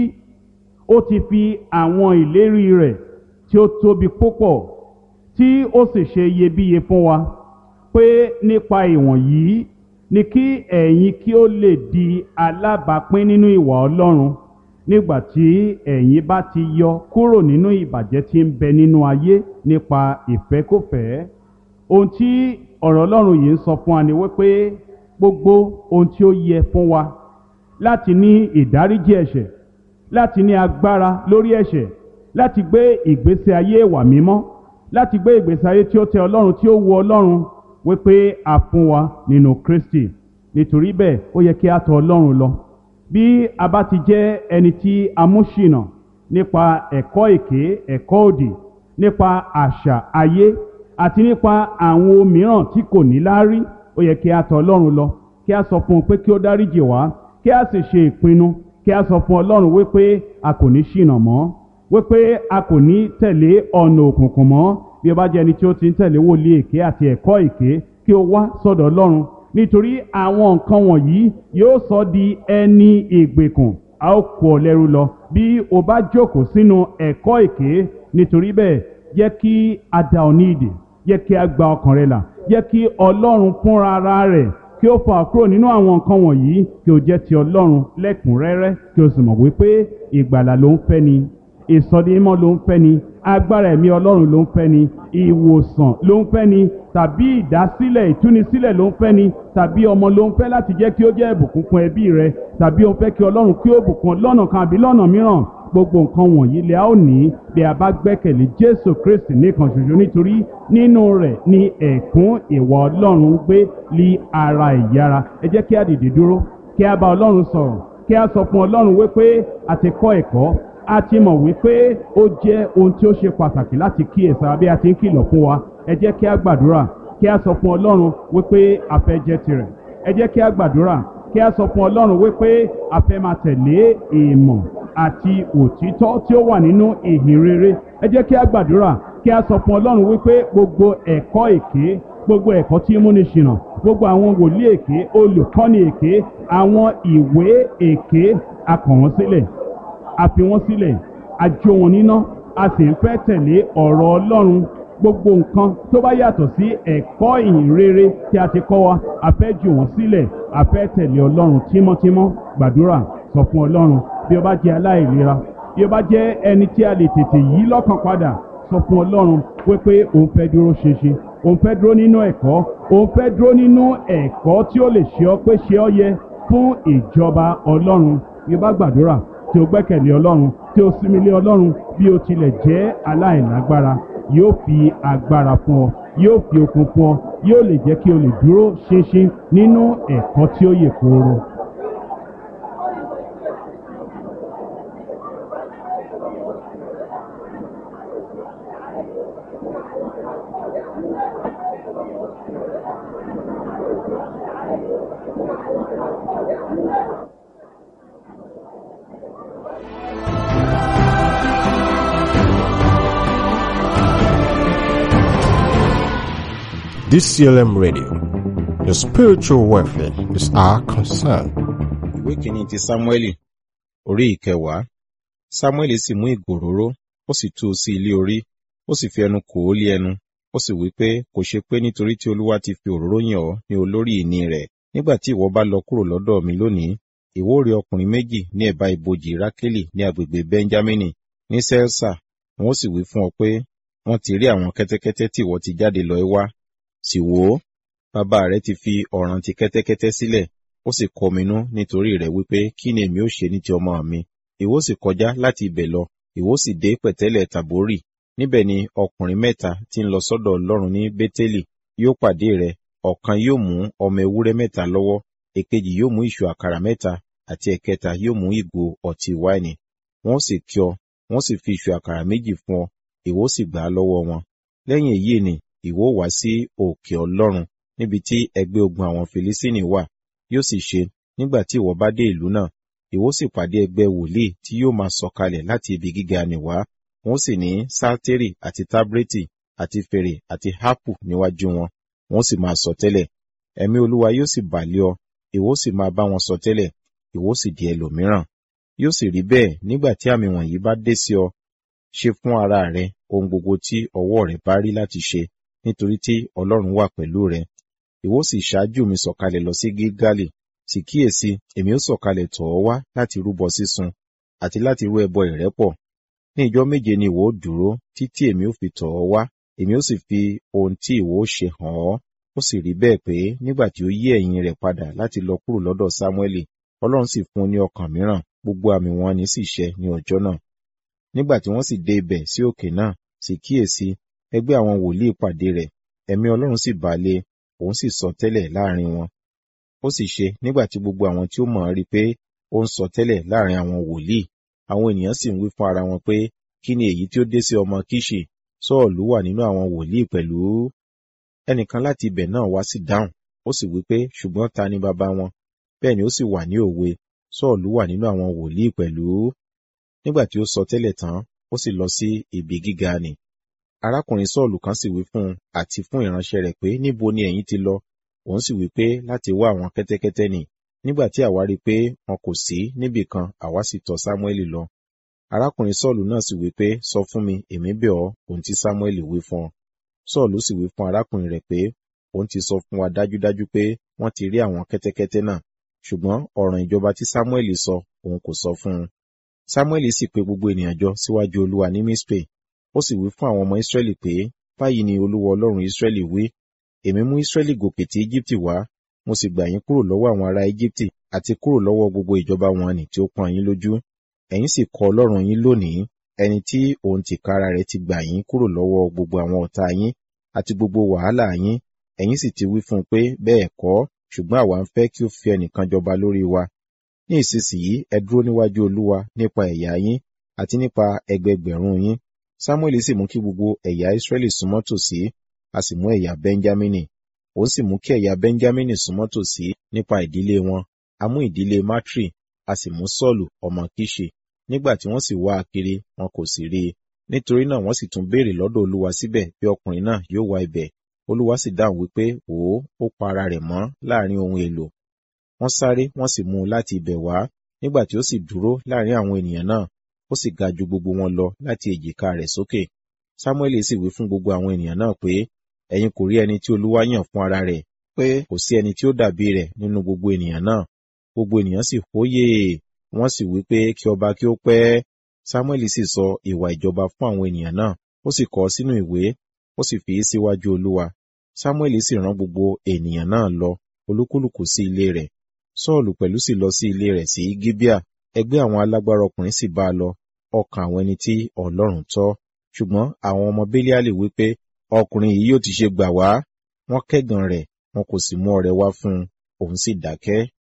ó ti fi àwọn ìlérí rẹ̀ tí ó tóbi púpọ̀ tí ó sì ṣe iyebíye fún wa, pé nípa ìwọ̀nyí ni kí ẹ̀yin kí ó lè di alábàápín nínú ìwà Ọlọ́run, nígbà tí ẹ̀yin bá ti yọ kúrò nínú ìbàjẹ́ tí ń bẹ nínú ayé nípa ìfẹ́kúfẹ̀ẹ́. Ohun tí ọ̀rọ̀ Ọlọ́run yìí ń sọ fún wa ni wípé gbogbo ohun tí ó yẹ fún wa láti ní ìdáríjì ẹ̀ṣẹ̀, láti ní agbára lórí ẹ̀ṣẹ̀, láti gbé ìgbésí ayé ìwà mímọ́, láti gbé ìgbésí ayé tí ó tẹ́ Ọlọ́run, tí ó wu Ọlọ́run, wípé a fún wa nínú Kristi. Nítorí bẹ́ẹ̀ ó yẹ kí a tọ̀ Ọlọ́run lọ. Bí a bá ti jẹ́ ẹni tí a mú ṣìnà nípa ẹ̀kọ́ èké, ẹ̀kọ́ òdì, nípa àṣà ayé àti nípa àwọn ohun mìíràn tí kò ní láárí, ó yẹ kí a tọ̀ Ọlọ́run lọ, kí a sọ fún un pé kí ó dáríjì wá, kí a sì ṣe ìpinnu, kí a sọ fún Ọlọ́run wípé a kò ní ṣìnà mọ́, wípé a kò ní tẹ̀lé ọ̀nà òkùnkùn mọ́. Bí o bá jẹ́ ẹni tí ó ti ń tẹ̀lé wòlíì èké àti ẹ̀kọ́ èké, kí o wá sọ́dọ̀ Ọlọ́run, nítorí àwọn nǹkan wọ̀nyí yóò sọ di ẹni ìgbèkùn, a ó kó ọ lẹ́rú lọ bí o bá jókòó sínú ẹ̀kọ́ èké. Nítorí bẹ́ẹ̀ jẹ́ kí a dá ọ ní ìdè, jẹ́ kí a gba ọkàn rẹ là, jẹ́ kí Ọlọ́run fúnra ara rẹ̀ kí ó fà kúrò nínú àwọn nǹkan wọ̀nyí, kí o jẹ́ ti Ọlọ́run lẹ́kùnrẹ́rẹ́, kí o sì mọ̀ wípé ìgbàlà ló ń fẹ́ ni, ìsọdimímọ́ ló ń fẹ́ ni, agbára ẹ̀mí Ọlọ́run ló ń fẹ́ ni, ìwòsàn ló ń fẹ́ ni, tàbí ìdásílẹ̀, ìtúnisílẹ̀ ló ń fẹ́ ni, tàbí ọmọ ló ń fẹ́ láti jẹ́ kí ó jẹ́ ìbùkún fún ẹbí rẹ, tàbí ó fẹ́ kí Ọlọ́run kí ó bùkún lọ́nà kan àbí lọ́nà mìíràn. Gbogbo nǹkan wọ̀nyí lè a ó ní bí a bá gbẹ́kẹ̀lé Jésù Kristi nìkan ṣoṣo, nítorí nínú rẹ̀ ni ẹ̀kún ìwà Ọlọ́run gbé lí ara ìyára. Ẹ jẹ́ kí a dìde dúró, kí a bá Ọlọ́run sọ̀rọ̀, kí a sọ fún Ọlọ́run wípé a ti kọ́ ẹ̀kọ́, a ti mọ̀ wípé ó jẹ́ ohun tí ó ṣe pàtàkì láti kíyèsára bí a ti ń kìlọ̀ fún wa. Ẹ jẹ́ kí a gbàdúrà, kí a sọ fún Ọlọ́run wípé a fẹ́ jẹ́ tirẹ̀. Ẹ jẹ́ kí a gbàdúrà, kí a sọ fún Ọlọ́run wípé a fẹ́ máa tẹ̀lé ìmọ̀ àti òtítọ́ tí ó wà nínú ìhìn rere. Ẹ jẹ́ kí a gbàdúrà, kí a sọ fún Ọlọ́run wípé gbogbo ẹ̀kọ́ èké, gbogbo ẹ̀kọ́ tí ń múni ṣìnà, gbogbo àwọn wòlíì èké, olùkọ́ni èké, àwọn ìwé èké, a kọ̀ wọ́n sílẹ̀, a fi wọ́n sílẹ̀, a jó wọn níná, a sì ń fẹ́ tẹ̀lé ọ̀rọ̀ Ọlọ́run. Gbogbo nǹkan tó bá yàtọ̀ sí ẹ̀kọ́ ìhìn rere tí a ti kọ́ wa, a fẹ́ jù wọ́n sílẹ̀, a fẹ́ tẹ̀lé Ọlọ́run tímọ́tímọ́. Gbàdúrà, sọ fún Ọlọ́run. Bí o bá jẹ́ aláìlera, bí o bá jẹ́ ẹni tí a lè tètè yí lọ́kàn padà, sọ fún Ọlọ́run wípé òun fẹ́ dúró ṣinṣin, òun fẹ́ dúró nínú ẹ̀kọ́, òun fẹ́ dúró nínú ẹ̀kọ́ tí ó lè ṣe ọ́ pé ṣe ọ́ yẹ fún ìjọba Ọlọ́run. Bí o bá gbàdúrà tí o gbẹ́kẹ̀lé Ọlọ́run, tí o sinmi lé Ọlọ́run, bí o tilẹ̀ jẹ́ aláìlágbára, yóò fi agbára fún ọ, yóò fi okun fún ọ, yóò lè jẹ́ kí o lè dúró ṣinṣin nínú ẹ̀kọ́ tí ó yè kooro.
DCLM Radio. Your spiritual welfare is our concern.
Ìwé kìíní ti Sámúẹ́lì, orí ìkẹwàá. Sámúẹ́lì sì mú ìgò òróró, ó sì tú u sí ilé orí, ó sì fi ẹnu kò ó lé ẹnu, ó sì wí pé kò ṣe pé nítorí tí Olúwa ti fi òróró yàn ọ́ ní olórí ìní rẹ̀. Nígbà tí ìwọ bá lọ kúrò lọ́dọ̀ mi lónìí, ìwọ ó rí ọkùnrin méjì ní ẹ̀bá ibojì Rákélì ní agbègbè Bẹ́ńjámínì ní Sẹ́lsà. Wọn ó sì wí fún ọ pé wọ́n ti rí àwọn kẹ́tẹ́kẹ́tẹ́ tí ìwọ ti jáde lọ wá. Sì wò ó, bàbá rẹ̀ ti fi ọ̀ràn ti kẹ́tẹ́kẹ́tẹ́ sílẹ̀, ó sì kọminú nítorí rẹ̀ wípé kí ni èmi ó ṣe ní ti ọmọ mi. Ìwọ sì kọjá láti ibẹ̀ lọ, ìwọ sì dé pẹ̀tẹ́lẹ̀ Tàbórì. Níbẹ̀ ni ọkùnrin mẹ́ta tí ń lọ sọ́dọ̀ Ọlọ́run ní Bétélì yóò pàdé rẹ̀. Ọ̀kan yóò mú ọmọ ewúrẹ́ mẹ́ta lọ́wọ́, èkejì yóò mú ìṣù àkàrà 3 àti ẹ̀kẹta yóò mú ìgò ọtí wáìnì. Wọ́n sì kí ọ, wọ́n sì fi ìṣù àkàrà 2 fún ọ, ìwọ sì gbà á lọ́wọ́ wọn. Lẹ́yìn èyí ni ìwọ wá sí òkè Ọlọ́run, níbi tí ẹgbẹ́ ogun àwọn Filistini wà. Yóò sì ṣe, nígbà tí ìwọ bá dé ìlú náà, ìwọ sì pàdé ẹgbẹ́ wòlíì tí yóò máa sọ̀kalẹ̀ láti ibi gíga nì wá. Wọ́n sì ní Salteri àti Tabreti àti fèrè àti hápù níwájú wọn. Wọ́n sì máa sọtẹ́lẹ̀. Ẹ̀mí Olúwa yóò sì bà lé ọ, ìwọ sì máa bá wọn sọtẹ́lẹ̀, ìwọ sì di ẹlòmíràn. Yóò sì rí bẹ́ẹ̀ nígbà tí àmì wọ̀nyí bá dé sí ọ. Ṣe fún ara rẹ ohun gbogbo tí ọwọ́ rẹ bá rí láti ṣe, nítorí tí Ọlọ́run wà pẹ̀lú rẹ. Ìwọ sì ṣáájú mi sọ̀kalẹ̀ lọ sí Gilgali. Sì kíyèsí, èmi ó sọ̀kalẹ̀ tọ̀ ọ́ wá láti rúbọ sísun àti láti rú ẹbọ ìrẹ́pọ̀. Ní ijọ́ 7 ni ìwọ ó dúró, títí èmi ó fi tọ̀ ọ́ wá, èmi ó sì fi ohun tí ìwọ ó ṣe hàn ọ́. Ó sì rí bẹ́ẹ̀ pé nígbà tí ó yí ẹ̀yìn rẹ̀ padà láti lọ kúrò lọ́dọ̀ Sámúẹ́lì, Ọlọ́run sì fún un ní ọkàn mìíràn, gbogbo àmì wọn ni sì ṣẹ ní ọjọ́ náà. Nígbà tí wọ́n sì dé ibẹ̀ sí òkè náà, sì kíyèsí, ẹgbẹ́ àwọn wòlíì pàdé rẹ̀, ẹ̀mí Ọlọ́run sì bà lé, òun sì sọtẹ́lẹ̀ láàrin wọn. Ó sì ṣe, nígbà tí gbogbo àwọn tí ó mọ̀ rí pé ó ń sọtẹ́lẹ̀ láàrin àwọn wòlíì, àwọn ènìyàn sì ń wí fún ara wọn pé, kí ni èyí tí ó dé sí ọmọ Kiṣi? Sọ́ọ̀lù wà nínú àwọn wòlíì pẹ̀lú. Ẹnìkan láti ibẹ̀ náà wá sì dáhùn, ó sì wí pé, ṣùgbọ́n ta ni baba wọn? Bẹ́ẹ̀ ni ó sì wà ní òwe, Sọ́ọ̀lù wà nínú àwọn wòlíì pẹ̀lú. Nígbà tí ó sọtẹ́lẹ̀ tán, ó sì lọ sí ibi gíga nì. Arákùnrin Sọ́ọ̀lù kan sì wí fún un àti fún ìránṣẹ́ rẹ̀ pé, níbo ni ẹ̀yin ti lọ? Òun sì wí pé, láti wá àwọn kẹ́tẹ́kẹ́tẹ́ nì. Nígbà tí àwa rí pé wọn kò sí níbì kan, àwa sì tọ̀ Sámúẹ́lì lọ. Arákùnrin Sọ́ọ̀lù náà sì wí pé, sọ fún mi, èmi bẹ̀ ọ́, ohun tí Sámúẹ́lì wí fún ọ. Sọ́ọ̀lù sì wí fún arákùnrin rẹ̀ pé, òun ti sọ fún wa dájúdájú pé wọ́n ti rí àwọn kẹ́tẹ́kẹ́tẹ́ náà, ṣùgbọ́n ọ̀ràn ìjọba tí Sámúẹ́lì sọ, òun kò sọ fún un. Sámúẹ́lì sì pe gbogbo ènìyàn jọ síwájú Olúwa ní Mispe. Ó sì wí fún àwọn ọmọ Ísírẹ́lì pé, báyìí ni Olúwa Ọlọ́run Ísírẹ́lì wí, èmi mú Ísírẹ́lì gòkè tí Égíptì wá, mo sì gbà yín kúrò lọ́wọ́ àwọn ará Égíptì àti kúrò lọ́wọ́ gbogbo ìjọba wọn nì tí ó pọ́n yín lójú. Ẹ̀yin sì kọ̀ Ọlọ́run yín lónìí, ẹni tí òun tìkára rẹ̀ ti gbà yín kúrò lọ́wọ́ gbogbo àwọn ọ̀tá yín àti gbogbo wàhálà yín. Ẹ̀yin sì ti wí fún un pé, bẹ́ẹ̀ kọ́, ṣùgbọ́n àwa ń fẹ́ kí ó fi ẹnìkan jọba lórí wa. Ní ìsinsìnyí ẹ dúró níwájú Olúwa nípa ẹ̀yà yín àti nípa ẹgbẹgbẹ̀rún yín. Sámúẹ́lì sì mú kí gbogbo ẹ̀yà Ísírẹ́lì súnmọ́ tòsí, a sì mú ẹ̀yà Bẹ́ńjámínì. Òun sì mú kí ẹ̀yà Bẹ́ńjámínì súnmọ́ tòsí nípa ìdílé wọn. A mú ìdílé Matri, a sì mú Sọ́ọ̀lù ọmọ Kiṣi. Nígbà tí wọ́n sì wá a kiri, wọn kò sì rí i. Nítorí náà wọ́n sì tún béèrè lọ́dọ̀ Olúwa síbẹ̀ bí ọkùnrin náà yóò wá ibẹ̀. Olúwa sì dáhùn wípé, ó pa ara rẹ̀ mọ́ láàrin ohun èlò. Wọ́n sáré, wọ́n sì mú un láti ibẹ̀ wá. Nígbà tí ó sì dúró láàrin àwọn ènìyàn náà, ó sì ga ju gbogbo wọn lọ láti èjìká rẹ̀ sókè. Sámúẹ́lì sì wí fún gbogbo àwọn ènìyàn náà pé, ẹ̀yin kò rí ẹni tí Olúwa yàn fún ara rẹ̀, pé kò sí ẹni tí ó dàbí rẹ̀ nínú gbogbo ènìyàn náà. Gbogbo ènìyàn sì hóyè, wọ́n sì wí pé kí ọba kí ó pẹ́. Sámúẹ́lì sì sọ ìwà ìjọba fún àwọn ènìyàn náà, ó sì kọ ọ́ sínú ìwé, ó sì fi í síwájú Olúwa. Sámúẹ́lì sì rán gbogbo ènìyàn náà lọ, olúkúlùkù sí ilé rẹ̀. Sọ́ọ̀lù pẹ̀lú sì lọ sí ilé rẹ̀ sí Gíbíà. Ẹgbẹ́ àwọn alágbára ọkùnrin sì bá a lọ, ọkàn àwọn ẹni tí Ọlọ́run tọ́. Ṣùgbọ́n àwọn ọmọ Bélíálì wí pé, ọkùnrin yìí yóò ti ṣe gbà wá. Wọ́n kẹ́gàn rẹ̀, wọn kò sì mú ọrẹ wá fún un, òun sì dákẹ́.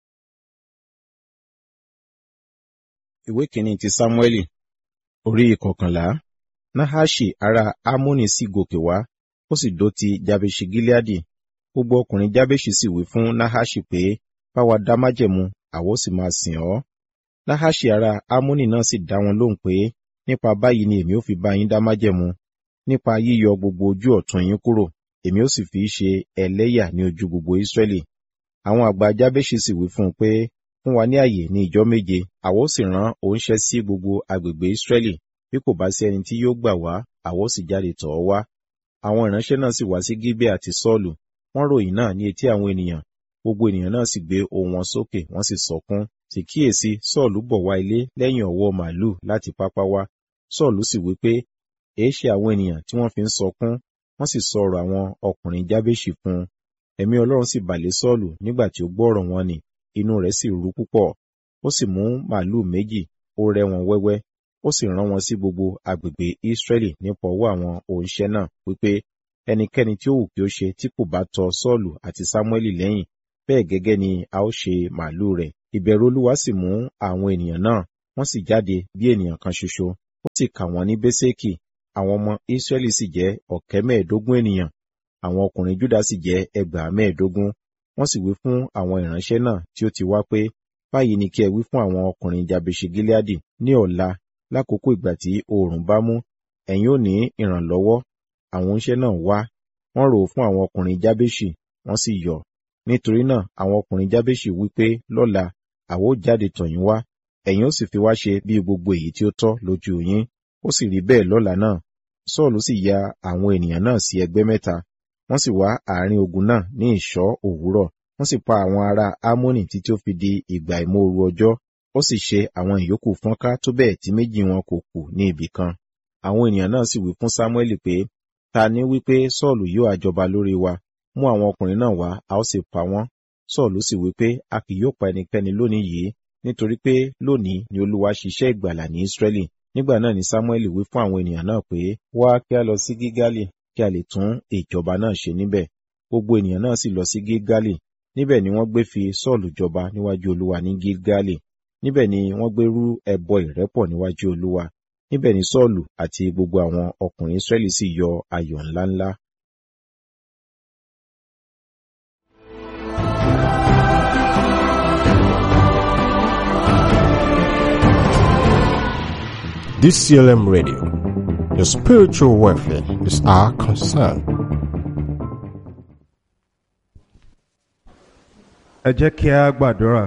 Ìwé kìíní ti Sámúẹ́lì, orí 11. Nahaṣi ará Ammoni sì gòkè wá, ó sì dó ti Jabeṣi Gileadi. Gbogbo ọkùnrin Jabeṣi sì wí fún Nahaṣi pé, bá wa dá májẹ̀mú, àwa ó sì máa sìn ọ́. Nahaṣi ará Ammoni náà sì dá wọn lóhùn pé, nípa báyìí ni èmi ó fi bá yín dá májẹ̀mú. Nípa yíyọ gbogbo ojú ọ̀tún yín kúrò, èmi ó sì fi ṣe ẹlẹ́yà ní ojú gbogbo Ísírẹ́lì. Àwọn àgbà Jabeṣi sì wí fún un pé, fún wa ní àyè ní ìjọ́ 7, àwa ó sì rán oníṣẹ́ sí gbogbo agbègbè Ísírẹ́lì. Bí kò bá sí ẹni tí yóò gbà wá, àwa ó sì jáde tọ̀ ọ́ wá. Àwọn ìránṣẹ́ náà sì wá sí Gíbíà àti Sọ́ọ̀lù. Wọ́n ròyìn náà ní etí àwọn ènìyàn. Gbogbo ènìyàn náà sì gbé ohùn wọn sókè, wọ́n sì sọkún. Sì kíyèsí, Sọ́ọ̀lù bọ̀ wá ilé lẹ́yìn ọ̀wọ́ màlúù láti pápá wá. Sọ́ọ̀lù sì wí pé, èéṣe àwọn ènìyàn tí wọ́n fi ń sọkún? Wọ́n sì sọ ọ̀rọ̀ àwọn ọkùnrin Jabeṣi fún un. Ẹ̀mí Ọlọ́run sì bà lé Sọ́ọ̀lù nígbà tí ó gbọ́ ọ̀rọ̀ wọn nì, inú rẹ̀ sì rú púpọ̀. Ó sì mú màlúù 2, ó rẹ́ wọn wẹ́wẹ́, ó sì rán wọn sí gbogbo agbègbè Ísírẹ́lì nípa ọwọ́ àwọn oníṣẹ́ náà, wípé ẹnikẹ́ni tí ó wù kí ó ṣe tí kò bá tọ Sọ́ọ̀lù àti Sámúẹ́lì lẹ́yìn, bẹ́ẹ̀ gẹ́gẹ́ ni a ó ṣe màálù rẹ̀. Ìbẹ̀rù Olúwa sì mú àwọn ènìyàn náà, wọ́n sì jáde bí ènìyàn kan ṣoṣo. Ó sì kà wọ́n ní Béṣekì. Àwọn ọmọ Ísírẹ́lì sì jẹ́ 15,000 ènìyàn. Àwọn ọkùnrin Júdà sì jẹ́ 15,000. Wọ́n sì wí fún àwọn ìránṣẹ́ náà tí ó ti wá pé, báyìí ni kí ẹ wí fún àwọn ọkùnrin Jabeṣi Gileadi ní ọ̀la lákòókò ìgbà tí oòrùn bá mú, ẹ̀yin ò ní ìrànlọ́wọ́. Àwọn oníṣẹ́ náà wá, wọ́n rò ó fún àwọn ọkùnrin Jabeṣi, wọ́n sì yọ̀. Nítorí náà àwọn ọkùnrin Jabeṣi wí pé, lọ́la àwa ó jáde tọ̀ yín wá, ẹ̀yin ó sì fi wá ṣe bí gbogbo èyí tí ó tọ́ lójú yín. Ó sì rí bẹ́ẹ̀ lọ́la náà. Sọ́ọ̀lù sì ya àwọn ènìyàn náà sí ẹgbẹ́ mẹ́ta, wọ́n sì wá àárín ogun náà ní ìṣọ́ òwúrọ̀. Wọ́n sì pa àwọn ará Ámónì títí ó fi di ìgbà ìmóoru ọjọ́. Ó sì ṣe àwọn ìyókù fọ́nká tó bẹ́ẹ̀ tí méjì wọn kò kù ní ibì kan. Àwọn ènìyàn náà sì wí fún Sámúẹ́lì pé, ta ni wípé Sọ́ọ̀lù yóò àjọba lórí wa? Mú àwọn ọkùnrin náà wá, a ó sì pa wọ́n. Sọ́ọ̀lù sì wí pé, a kì yóò pa ẹnikẹ́ni lónìí yìí, nítorí pé lónìí ni Olúwa ṣiṣẹ́ ìgbàlà ní Ísírẹ́lì. Nígbà náà ni Sámúẹ́lì wí fún àwọn ènìyàn náà pé, wá kí a lọ sí Gígálì, kí a lè tún ìjọba náà ṣe níbẹ̀. Gbogbo ènìyàn náà sì lọ sí Gígálì. Níbẹ̀ ni wọ́n gbé fi Sọ́ọ̀lù jọba níwájú Olúwa ní Gígálì. Níbẹ̀ ni wọ́n gbé rú ẹbọ ìrẹ́pọ̀ níwájú Olúwa. Níbẹ̀ ni Sọ́ọ̀lù àti gbogbo àwọn ọkùnrin Ísírẹ́lì sì yọ ayọ̀ ńláńlá.
DCLM Radio. Your spiritual welfare is our concern.
Ẹ jẹ́ kí a gbàdúrà.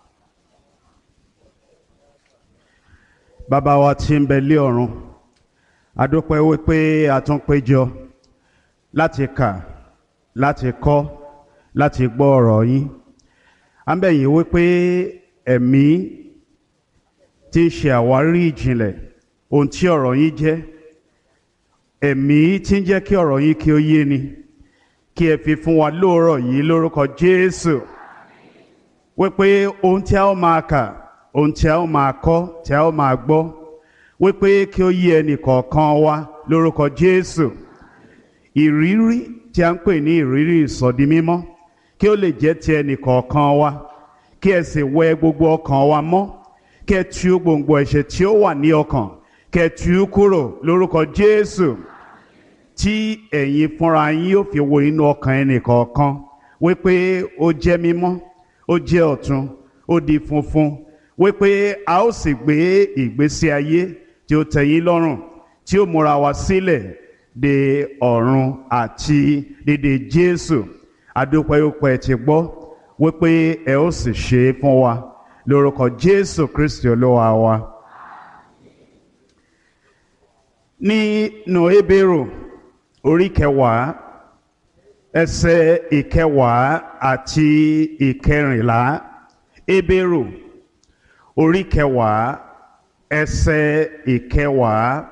Bàbá wa tí ń bẹ lé ọ̀run, a dúpẹ́ wípé a tún péjọ láti kà, láti kọ́, láti gbọ́ ọ̀rọ̀ yín. À ń bẹ̀ yín wípé ẹ̀mí tí ń ṣe àwárí ìjìnlẹ̀ ohun tí ọ̀rọ̀ yín jẹ́, ẹ̀mí tí ń jẹ́ kí ọ̀rọ̀ yín kí ó yé ni, kí ẹ fi fún wa lóòrọ̀ yìí lórúkọ Jésù. Wípé ohun tí a ó máa kà, ohun tí a ó máa kọ́, tí a ó máa gbọ́, wípé kí ó yé ẹnì kọ̀ọ̀kan wa lórúkọ Jésù. Ìrírí tí a ń pè ní ìrírí ìsọdi mímọ́, kí ó lè jẹ́ ti ẹnì kọ̀ọ̀kan wa, kí ẹ sì wẹ gbogbo ọkàn wa mọ́, kí ẹ tú gbòǹgbò ẹ̀ṣẹ̀ tí ó wà ní ọkàn, kí ẹ tú kúrò lórúkọ Jésù. Tí ẹ̀yin fúnra yín yóò fi wo inú ọkàn ẹnì kọ̀ọ̀kan, wípé ó jẹ́ mímọ́, ó jẹ́ ọ̀tun, ó di funfun, wípé a ó sì gbé ìgbésí ayé tí ó tẹ́yín lọ́rùn, tí ó múra wa sílẹ̀ de ọ̀run àti dédé Jésù. Adúpẹ́ yóò ti gbọ́ wípé ẹ ó sì ṣe é fún wa lórúkọ Jésù Kristi Olúwa wa. Nínú Hébérù orí 10 ẹsẹ̀ 10 àti 11. Hébérù orí 10 ẹsẹ̀ 10.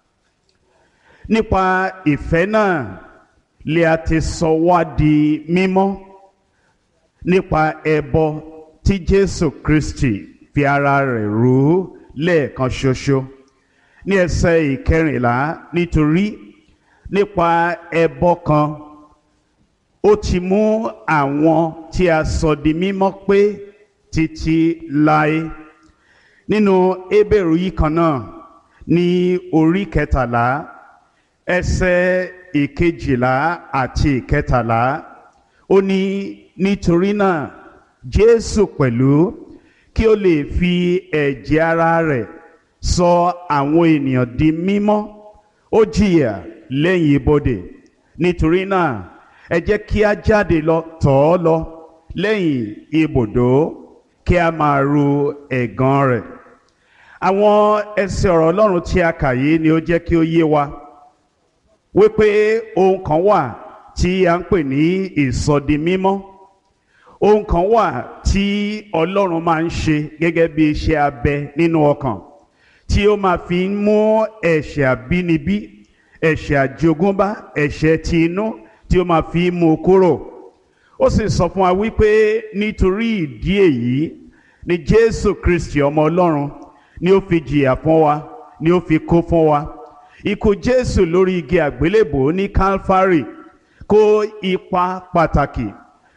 Nípa ìfẹ́ náà lè a ti sọ wá di mímọ́ nípa ẹbọ tí Jésù Kristi fi ara rẹ̀ rú lẹ́ẹ̀kan ṣoṣo. Ní ẹsẹ̀ 14, nítorí nípa ẹbọ kan ó ti mú àwọn tí a sọ di mímọ́ pé títí láé. Nínú Hébérù yìí kan náà ní orí 13 ẹsẹ̀ 12 àti 13, ó ní nítorí náà Jésù pẹ̀lú kí ó lè fi ẹ̀jẹ̀ ara rẹ̀ sọ àwọn ènìyàn di mímọ́, ó jìyà lẹ́yìn ibodè. Nítorí náà ẹ jẹ́ kí a jáde lọ tọ̀ ọ́ lọ lẹ́yìn ibùdó, kí a máa ru ẹ̀gàn rẹ̀. Àwọn ẹsẹ̀ ọ̀rọ̀ Ọlọ́run tí a kà yìí ni ó jẹ́ kí ó yé wa wípé ohun kan wà tí a ń pè ní ìsọdi mímọ́. Ohun kan wà tí Ọlọ́run máa ń ṣe gẹ́gẹ́ bí iṣẹ́ abẹ nínú ọkàn, tí ó máa fi ń mú ẹ̀ṣẹ̀ àbínibí, ẹ̀ṣẹ̀ àjogúnbá, ẹ̀ṣẹ̀ ti inú, tí ó máa fi ń mú kúrò. Ó sì sọ fún wa wípé nítorí ìdí èyí ni Jésù Kristi ọmọ Ọlọ́run ni ó fi jìyà fún wa, ni ó fi kú fún wa. Ikú Jésù lórí igi àgbélébò ní Calvary kó ipa pàtàkì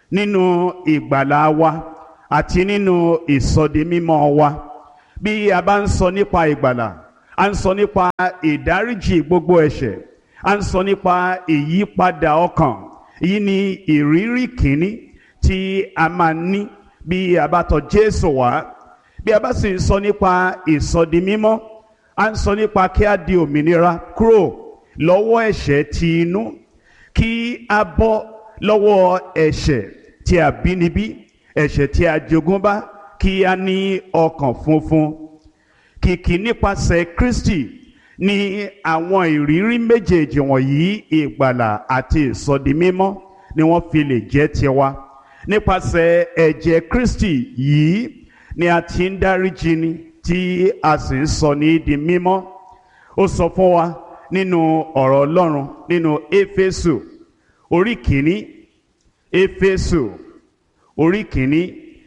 nínú ìgbàlà wa àti nínú ìsọdimímọ́ wa. Bí a bá ń sọ nípa ìgbàlà, a ń sọ nípa ìdáríjì gbogbo ẹ̀ṣẹ̀, a ń sọ nípa ìyípadà ọkàn. Èyí ni ìrírí kìíní tí a máa ní bí a bá tọ̀ Jésù wá. Bí a bá sì ń sọ nípa ìsọdimímọ́, a ń sọ nípa kí a di òmìnira kúrò lọ́wọ́ ẹ̀ṣẹ̀ ti inú, kí a bọ́ lọ́wọ́ ẹ̀ṣẹ̀ tí a bínibí, ẹ̀ṣẹ̀ tí a jogúnbá, kí a ní ọkàn funfun. Kìkì nípasẹ̀ Kristi ni àwọn ìrírí méjèèjì wọ̀nyí, ìgbàlà àti ìsọdimímọ́, ni wọ́n fi lè jẹ́ tiwa. Nípasẹ̀ ẹ̀jẹ̀ Kristi yìí ni a ti ń dáríjì ni, tí a sì ń sọ ní di mímọ́. Ó sọ fún wa nínú ọ̀rọ̀ Ọlọ́run nínú Éfésù orí kìíní, Éfésù orí kìíní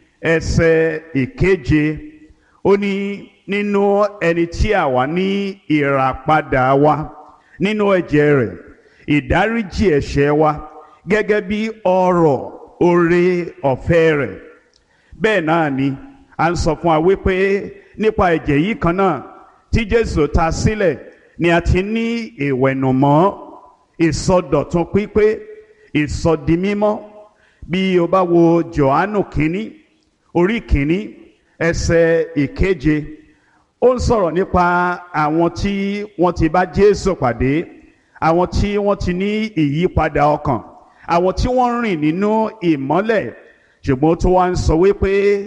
ẹsẹ̀ ìkeje, ó ní nínú ẹni tí àwa ní ìràpadà wa nínú ẹ̀jẹ̀ rẹ̀, ìdáríjì ẹ̀ṣẹ̀ wa gẹ́gẹ́ bí ọrọ̀ oore ọ̀fẹ́ rẹ̀. Bẹ́ẹ̀ náà ni a ń sọ fún wa wípé nípa ẹ̀jẹ̀ yìí kan náà tí Jésù ta sílẹ̀ ni a ti ní ìwẹ̀nùmọ́, ìsọdọ̀tun pípé, ìsọdimímọ́. Bí o bá wo Jòhánù kínní orí kínní ẹsẹ̀ ìkeje, ó ń sọ̀rọ̀ nípa àwọn tí wọ́n ti bá Jésù pàdé, àwọn tí wọ́n ti ní ìyípadà ọkàn, àwọn tí wọ́n rìn nínú ìmọ́lẹ̀. Ṣùgbọ́n tó wá ń sọ wípé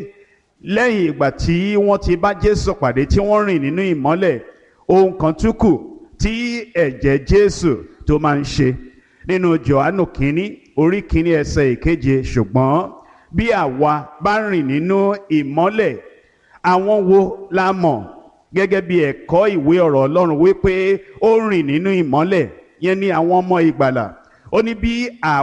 lẹ́yìn ìgbà tí wọ́n ti bá Jésù pàdé tí wọ́n rìn nínú ìmọ́lẹ̀, ohun kan tún kù tí ẹ̀jẹ̀ Jésù tó máa ń ṣe. Nínú Jòhánù kínní orí kínní ẹsẹ̀ ìkeje, ṣùgbọ́n bí àwa bá rìn nínú ìmọ́lẹ̀, àwọn wo la mọ̀ gẹ́gẹ́ bí ẹ̀kọ́ ìwé ọ̀rọ̀ Ọlọ́run wípé ó rìn nínú ìmọ́lẹ̀, yẹn ni àwọn ọmọ ìgbàlà. Ó ní bí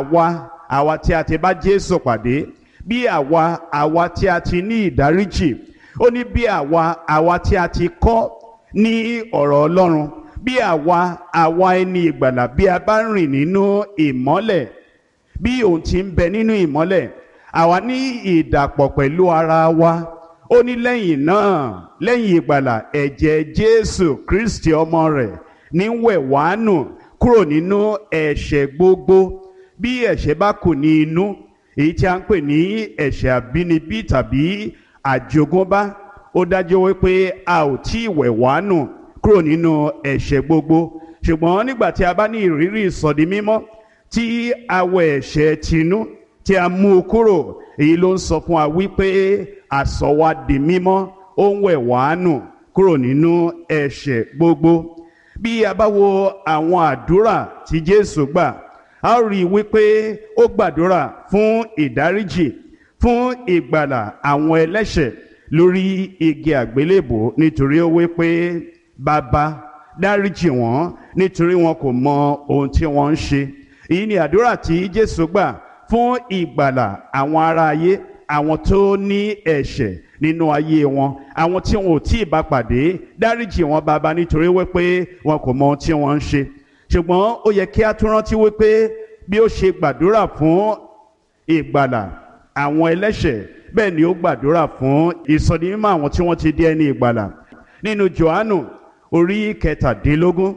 àwa tí a ti bá Jésù pàdé, bí àwa tí a ti ní ìdáríjì, ó ní bí àwa tí a ti kọ́ ní ọ̀rọ̀ Ọlọ́run, bí àwa ẹni ìgbàlà, bí a bá rìn nínú ìmọ́lẹ̀, bí òun ti ń bẹ nínú ìmọ́lẹ̀, àwa ní ìdàpọ̀ pẹ̀lú ara wa. Ó ní lẹ́yìn náà, lẹ́yìn ìgbàlà, ẹ̀jẹ̀ Jésù Kristi ọmọ rẹ̀ ní wẹ̀ wá nù kúrò nínú ẹ̀ṣẹ̀ gbogbo. Bí ẹ̀ṣẹ̀ bá kù ní inú, èyí tí a ń pè ní ẹ̀ṣẹ̀ àbínibí tàbí àjogúnbá, ó dájú wípé a ò tí ì wẹ̀ wá nù kúrò nínú ẹ̀ṣẹ̀ gbogbo. Ṣùgbọ́n nígbà tí a bá ní ìrírí ìsọdimímọ́, tí a wẹ̀ ẹ̀ṣẹ̀ tinú, tí a mú u kúrò, èyí ló ń sọ fún wa wípé a sọ wá di mímọ́, ó ń wẹ̀ wá nù kúrò nínú ẹ̀ṣẹ̀ gbogbo. Bí a bá wo àwọn àdúrà tí Jésù gbà, a rí i wípé ó gbàdúrà fún ìdáríjì, fún ìgbàlà àwọn ẹlẹ́ṣẹ̀ lórí igi àgbélébò, nítorí ó wípé Bàbá dáríjì wọ́n nítorí wọn kò mọ ohun tí wọ́n ń ṣe. Èyí ni àdúrà tí Jésù gbà fún ìgbàlà àwọn ará ayé, àwọn tó ní ẹ̀ṣẹ̀ nínú ayé wọn, àwọn tí wọn ò tí ì bá pàdé. Dáríjì wọn Bàbá nítorí wípé wọn kò mọ ohun tí wọ́n ń ṣe. Ṣùgbọ́n ó yẹ kí a tún rántí wípé bí ó ṣe gbàdúrà fún ìgbàlà àwọn ẹlẹ́ṣẹ̀, bẹ́ẹ̀ ni ó gbàdúrà fún ìsọdimímọ́ àwọn tí wọ́n ti di ẹni ìgbàlà. Nínú Jòhánù orí kẹtàdínlógún,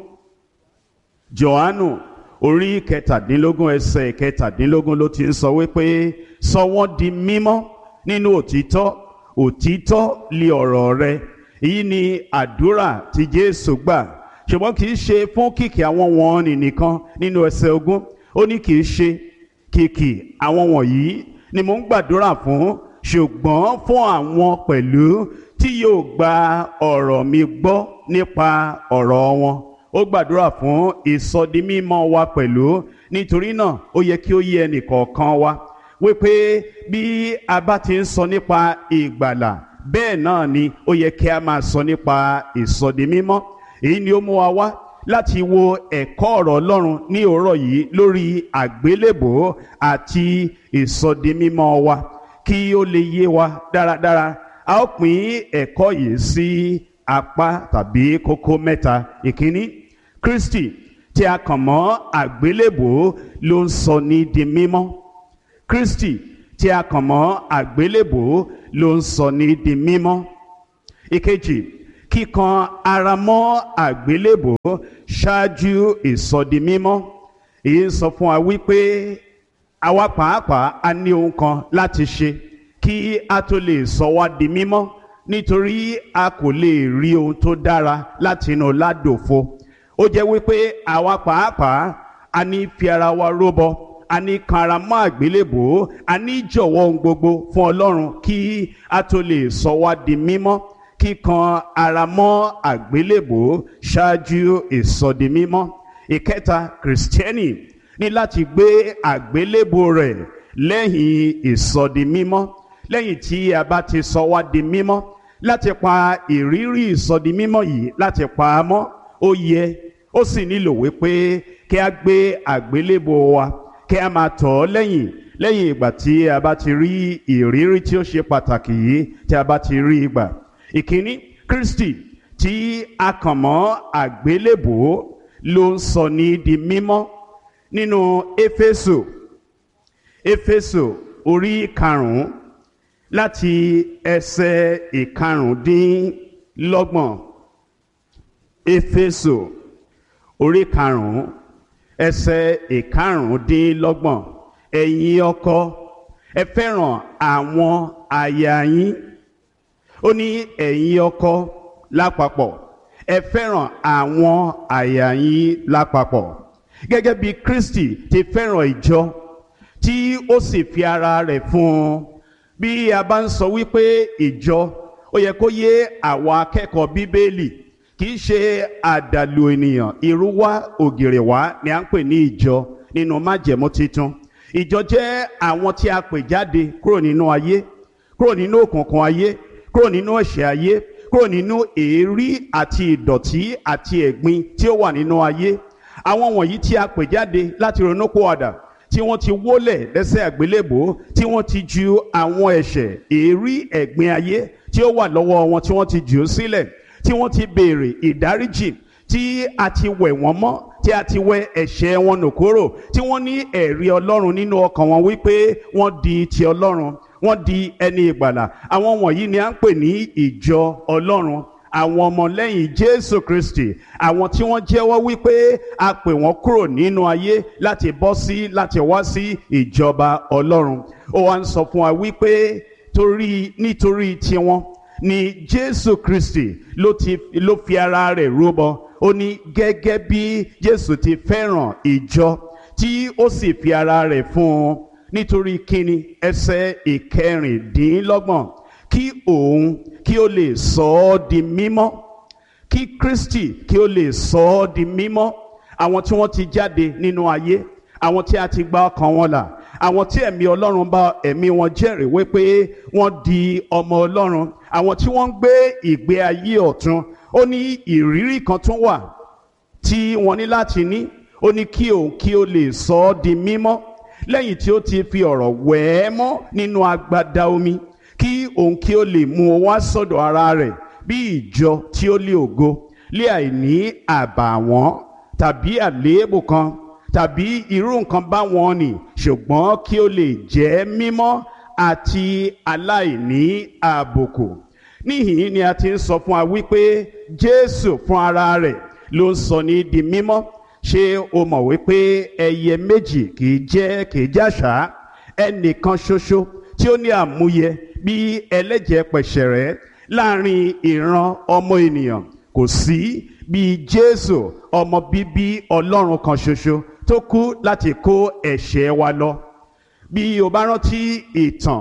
Jòhánù orí kẹtàdínlógún ẹsẹ̀ kẹtàdínlógún ló ti ń sọ wípé sọ wọ́n di mímọ́ nínú òtítọ́, òtítọ́ li ọ̀rọ̀ rẹ. Èyí ni àdúrà tí Jésù gbà. Ṣùgbọ́n kì í ṣe fún kìkì àwọn wọ̀nnì nìkan. Nínú ẹsẹ̀ 20, ó ní kì í ṣe kìkì àwọn wọ̀nyí ni mò ń gbàdúrà fún, ṣùgbọ́n fún àwọn pẹ̀lú tí yóò gba ọ̀rọ̀ mi gbọ́ nípa ọ̀rọ̀ wọn. Ó gbàdúrà fún ìsọdimímọ́ wa pẹ̀lú. Nítorí náà ó yẹ kí ó yé ẹnìkọ̀ọ̀kan wa wípé bí a bá ti ń sọ nípa ìgbàlà, bẹ́ẹ̀ náà ni ó yẹ kí a máa sọ nípa ìsọdimímọ́. Èyí ni ó mú wa wá láti wo ẹ̀kọ́ ọ̀rọ̀ Ọlọ́run ní òórọ̀ yìí lórí àgbélébò àti ìsọdimímọ́ wa, kí ó lè yé wa dáradára. A ó pín ẹ̀kọ́ yìí sí apá tàbí kókó mẹ́ta. Ìkíní, Kristi tí a kàn mọ́ àgbélébò ló ń sọ ní di mímọ́. Kristi tí a kàn mọ́ àgbélébùú ló ń sọ ní di mímọ́. Ìkejì, kíkan ara mọ́ àgbélébùú ṣáájú ìsọdimímọ́. Èyí ń sọ fún wa wípé àwa pàápàá a ní ohun kan láti ṣe kí a tó lè sọ wá di mímọ́, nítorí a kò lè rí ohun tó dára láti inú ládòfo. Ó jẹ́ wípé àwa pàápàá a ní fi ara wa rúbọ, a ní kan ara mọ́ àgbélébùú, a ní jọ̀wọ́ ohun gbogbo fún Ọlọ́run kí a tó lè sọ wá di mímọ́. Kíkan ara mọ́ àgbélébùú ṣáájú ìsọdimímọ́. Ìkẹta, Kìrìsìtẹ́nì ní láti gbé àgbélébùú rẹ̀ lẹ́yìn ìsọdimímọ́. Lẹ́yìn tí a bá ti sọ wá di mímọ́, láti pa ìrírí ìsọdimímọ́ yìí láti pa á mọ́. Ó yẹ, ó sì nílò wípé kí a gbé àgbélébùú wa, kí a máa tọ̀ ọ́ lẹ́yìn ìgbà tí a bá ti rí ìrírí tí ó ṣe pàtàkì yìí, tí a bá ti rí ìgbà. Ìkíní, Kristi tí a kàn mọ́ àgbélébùú ló ń sọ ní di mímọ́. Nínú Éfésù orí 5 láti ẹsẹ̀ 25. Éfésù orí 5 ẹsẹ̀ 25. Ẹ̀yin ọkọ, ẹ fẹ́ràn àwọn aya yín. Ó ní ẹ̀yin ọkọ lápapọ̀, ẹ fẹ́ràn àwọn aya yín lápapọ̀, gẹ́gẹ́ bí Kristi ti fẹ́ràn ìjọ tí ó sì fi ara rẹ̀ fún un. Bí a bá ń sọ wípé ìjọ, ó yẹ kó yé àwa akẹ́kọ̀ọ́ Bíbélì, kì í ṣe àdàlù ènìyàn, ìrúwá ògìrìwá ni à ń pè ní ìjọ nínú májẹ̀mú titun. Ìjọ jẹ́ àwọn tí a pè jáde kúrò nínú ayé, kúrò nínú òkùnkùn ayé, kúrò nínú ẹ̀ṣẹ̀ ayé, kúrò nínú èérí àti ìdọ̀tí àti ẹ̀gbin tí ó wà nínú ayé. Àwọn wọ̀nyí tí a pè jáde láti ronúpìwàdà, tí wọ́n ti wólẹ̀ lẹ́sẹ̀ àgbélébùú, tí wọ́n ti ju àwọn ẹ̀ṣẹ̀, èérí, ẹ̀gbin ayé tí ó wà lọ́wọ́ wọn, tí wọ́n ti jù ú sílẹ̀, tí wọ́n ti béèrè ìdáríjì, tí a ti wẹ̀ wọ́n mọ́, tí a ti wẹ ẹ̀ṣẹ̀ wọn nù kúrò, tí wọ́n ní ẹ̀rí Ọlọ́run nínú ọkàn wọn wípé wọ́n di ti Ọlọ́run, wọ́n di ẹni ìgbàlà. Àwọn wọ̀nyí ni à ń pè ní ìjọ Ọlọ́run, àwọn ọmọlẹ́yìn Jésù Kristi, àwọn tí wọ́n jẹ́wọ́ wípé a pè wọ́n kúrò nínú ayé láti wá sí ìjọba Ọlọ́run. Ó wá ń sọ fún wa wípé nítorí tiwọn ni Jésù Kristi ló fi ara rẹ̀ rúbọ. Ó ní gẹ́gẹ́ bí Jésù ti fẹ́ràn ìjọ tí ó sì fi ara rẹ̀ fún un. Nítorí kíni? Ẹsẹ̀ 26. Kí òun kí ó lè sọ ọ́ di mímọ́, kí Kristi kí ó lè sọ ọ́ di mímọ́. Àwọn tí wọ́n ti jáde nínú ayé, àwọn tí a ti gba ọkàn wọn là, àwọn tí ẹ̀mí Ọlọ́run bá ẹ̀mí wọn jẹ́rìí wípé wọ́n di ọmọ Ọlọ́run, àwọn tí wọ́n ń gbé ìgbé ayé ọ̀tun. Ó ní ìrírí kan tún wà tí wọ́n ní láti ní. Ó ní kí òun kí ó lè sọ ọ́ di mímọ́, lẹ́yìn tí ó ti fi ọ̀rọ̀ wẹ̀ ẹ́ mọ́ nínú agbada omi, kí òun kí ó lè mú ọ wá sọ́dọ̀ ara rẹ̀ bí ìjọ tí ó lé ògo, lé àìní àbàwọ́n tàbí àléébù kan tàbí irú nǹkan báwọn nì, ṣùgbọ́n kí ó lè jẹ́ mímọ́ àti aláìní àbùkù. Níhìn ni a ti ń sọ fún wa wípé Jésù fún ara rẹ̀ ló ń sọ ní di mímọ́. Ṣé o mọ̀ wípé ẹyẹ méjì kìí jàṣà? Ẹnìkan ṣoṣo tí ó ní àmúyẹ bí ẹlẹ́jẹ̀ pẹ̀ṣẹ̀rẹ́ láàrin ìran ọmọ ènìyàn kò sí bí Jésù, ọmọ bíbí Ọlọ́run kan ṣoṣo tó kú láti kó ẹ̀ṣẹ̀ wa lọ. Bí o bá rántí ìtàn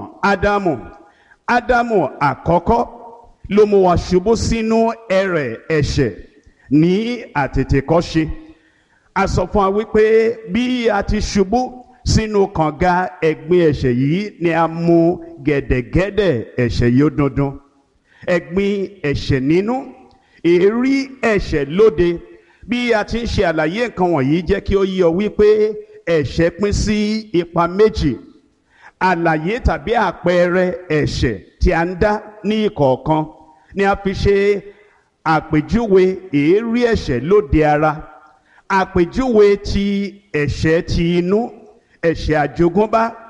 Ádámù àkọ́kọ́ ló mú wa ṣubú sínú ẹrẹ̀ ẹ̀ṣẹ̀ ní àtètèkọ́ṣe. A sọ fún wa wípé bí a ti ṣubú sínú kànga ẹ̀gbin ẹ̀ṣẹ̀ yìí ni a mú gẹ̀dẹ̀gẹ̀dẹ̀ ẹ̀ṣẹ̀ yìí ó dundun. Ẹ̀gbin ẹ̀ṣẹ̀ nínú, èérí ẹ̀ṣẹ̀ lóde. Bí a ti ń ṣe àlàyé nǹkan wọ̀nyí jẹ́ kí ó yé ọ wípé ẹ̀ṣẹ̀ pín sí ipa méjì. Àlàyé tàbí àpẹẹrẹ ẹ̀ṣẹ̀ tí a ń dá ní ìkọ̀ọ̀kan ni a fi ṣe àpèjúwe èérí ẹ̀ṣẹ̀ lóde ara. Àpèjúwe ti ẹ̀ṣẹ̀ ti inú, ẹ̀ṣẹ̀ àjogúnbá,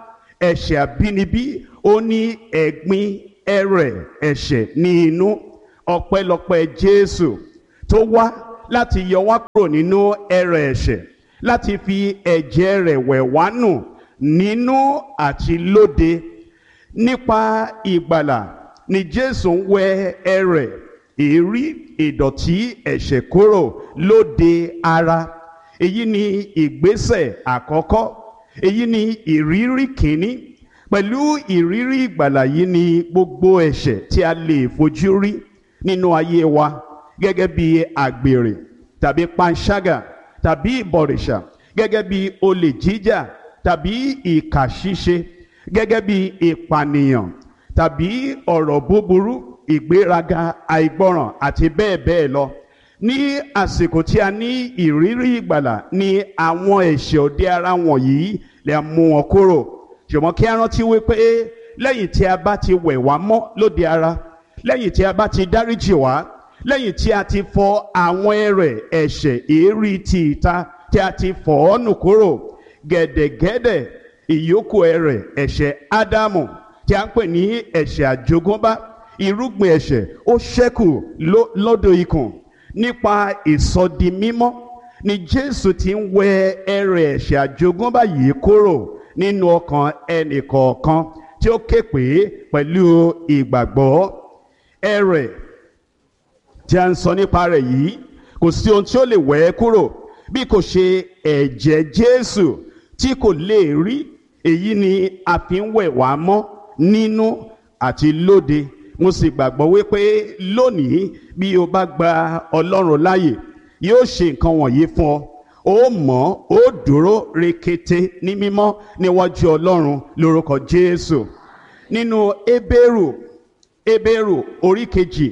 ẹ̀ṣẹ̀ àbínibí, ó ní ẹ̀gbin ẹrẹ̀ ẹ̀ṣẹ̀ ní inú. Ọpẹ́lọpẹ́ Jésù tó wá láti yọ wá kúrò nínú ẹrẹ̀ ẹ̀ṣẹ̀, láti fi ẹ̀jẹ̀ rẹ̀ wẹ̀ wá nù nínú àti lóde. Nípa ìgbàlà ni Jésù ń wẹ ẹrẹ̀, èérí, ìdọ̀tí ẹ̀ṣẹ̀ kúrò lóde ara. Èyí ni ìgbésẹ̀ àkọ́kọ́, èyí ni ìrírí kìíní. Pẹ̀lú ìrírí ìgbàlà yìí ni gbogbo ẹ̀ṣẹ̀ tí a lè fojú rí nínú ayé wa, gẹ́gẹ́ bí àgbèrè tàbí panṣágà tàbí ìbọ̀rìṣà, gẹ́gẹ́ bí olè jíjà tàbí ìkà ṣíṣe, gẹ́gẹ́ bí ìpànìyàn tàbí ọ̀rọ̀ búburú, ìgbéraga, àìgbọràn àti bẹ́ẹ̀ bẹ́ẹ̀ lọ. Ní àsìkò tí a ní ìrírí ìgbàlà ni àwọn ẹ̀ṣẹ̀ òde ara wọ̀nyí lè mú wọn kúrò. Ṣùgbọ́n kí a rántí wípé lẹ́yìn tí a bá ti wẹ̀ wá mọ́ lóde ara, lẹ́yìn tí a bá ti dáríjì wá, lẹ́yìn tí a ti fọ àwọn ẹrẹ̀ ẹ̀ṣẹ̀ èérí ti ìta tí a ti fọ̀ ọ́ nù kúrò, gẹ̀dẹ̀gẹ̀dẹ̀ ìyókù ẹrẹ̀ ẹ̀ṣẹ̀ Ádámù tí a ń pè ní ẹ̀ṣẹ̀ àjogúnbá, irúgbìn ẹ̀ṣẹ̀ ó ṣẹ́kù lódò ikùn. Nípa ìsọdimímọ́ ni Jésù ti ń wẹ ẹrẹ̀ ẹ̀ṣẹ̀ àjogúnbá yìí kúrò nínú ọkàn ẹnì kọ̀ọ̀kan tí ó ké pè é pẹ̀lú ìgbàgbọ́. Ẹrẹ̀ tí a ń sọ nípa rẹ̀ yìí, kò sí ohun tí ó lè wẹ̀ ẹ́ kúrò bí kò ṣe ẹ̀jẹ̀ Jésù tí kò lè rí. Èyí ni a fi ń wẹ̀ wá mọ́ nínú àti lóde. Mo sì gbàgbọ́ wípé lónìí bí o bá gba Ọlọ́run láàyè, yóò ṣe nǹkan wọ̀nyí fún ọ. Ó mọ́, ó dúró rekete ní mímọ́ níwájú Ọlọ́run lórúkọ Jésù. Nínú Hébérù orí kejì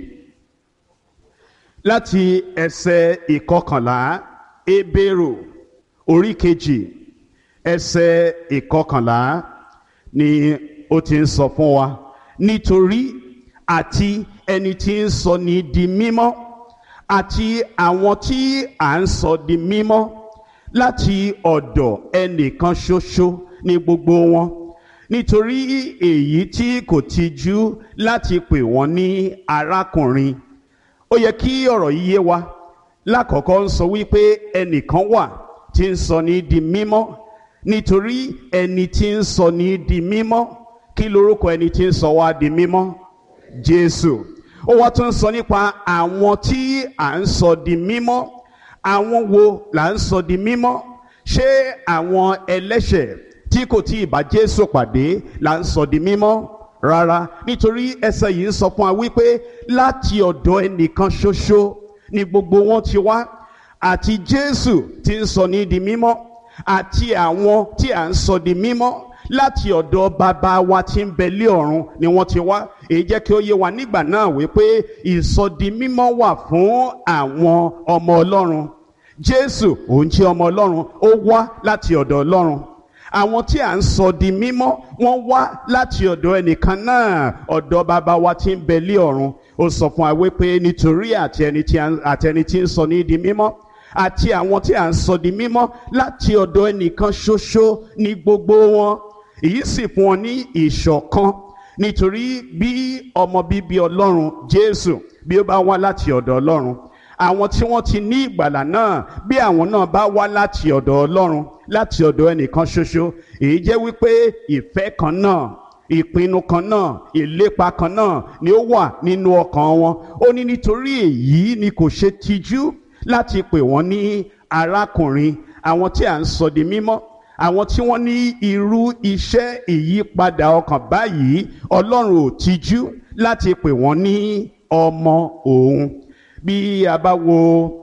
láti ẹsẹ̀ ìkọkànlá, Hébérù orí kejì ẹsẹ̀ ìkọkànlá ni ó ti ń sọ fún wa. Nítorí àti ẹni tí ń sọ ní di mímọ́ àti àwọn tí à ń sọ di mímọ́ láti ọ̀dọ̀ ẹnìkan ṣoṣo ní gbogbo wọn. Nítorí èyí tí kò tijú láti pè wọ́n ní arákùnrin. Ó yẹ kí ọ̀rọ̀ yìí yé wa. Lákọ̀ọ́kọ́ ń sọ wípé ẹnìkan wà tí ń sọ ní di mímọ́. Nítorí ẹni tí ń sọ ní di mímọ́, kí lorúkọ ẹni tí ń sọ wá di mímọ́? Jésù. Ó wá tún sọ nípa àwọn tí à ń sọ di mímọ́. Àwọn wo là ń sọ di mímọ́? Ṣé àwọn ẹlẹ́ṣẹ̀ tí kò tí ì bá Jésù pàdé là ń sọ di mímọ́? Rárá, nítorí ẹsẹ̀ yìí ń sọ fún wa wípé láti ọ̀dọ̀ ẹnìkan ṣoṣo ni gbogbo wọn ti wá. Àti Jésù tí ń sọ ní di mímọ́, àti àwọn tí à ń sọ di mímọ́ láti ọ̀dọ̀ bàbá wa tí ń bẹ lé ọ̀run ni wọ́n ti wá. Èyí jẹ́ kí ó yé wa nígbà náà wípé ìsọdimímọ́ wà fún àwọn ọmọ Ọlọ́run. Jésù òun jẹ́ ọmọ Ọlọ́run, ó wá láti ọ̀dọ̀ Ọlọ́run. Àwọn tí à ń sọ di mímọ́, wọ́n wá láti ọ̀dọ̀ ẹnìkan náà, ọ̀dọ̀ bàbá wa tí ń bẹ lé ọ̀run. Ó sọ fún wa wípé nítorí àti ẹni tí ń sọ ní di mímọ́ àti àwọn tí à ń sọ di mímọ́ láti ọ̀dọ̀ ẹnìkan ṣoṣo ní gbogbo wọn. Èyí sì fún wọn ní ìṣọ̀kan. Nítorí bí ọmọ bíbí Ọlọ́run Jésù bí ó bá wá láti ọ̀dọ̀ Ọlọ́run, àwọn tí wọ́n ti ní ìgbàlà náà bí àwọn náà bá wá láti ọ̀dọ̀ Ọlọ́run, láti ọ̀dọ̀ ẹnìkan ṣoṣo, èyí jẹ́ wípé ìfẹ́ kan náà, ìpinnu kan náà, ìlépa kan náà ni ó wà nínú ọkàn wọn. Ó ní nítorí èyí ni kò ṣe tijú láti pè wọ́n ní arákùnrin. Àwọn tí à ń sọ di mímọ́, àwọn tí wọ́n ní irú iṣẹ́ ìyípadà ọkàn báyìí, Ọlọ́run ò tijú láti pè wọ́n ní ọmọ òun. Bí a bá wo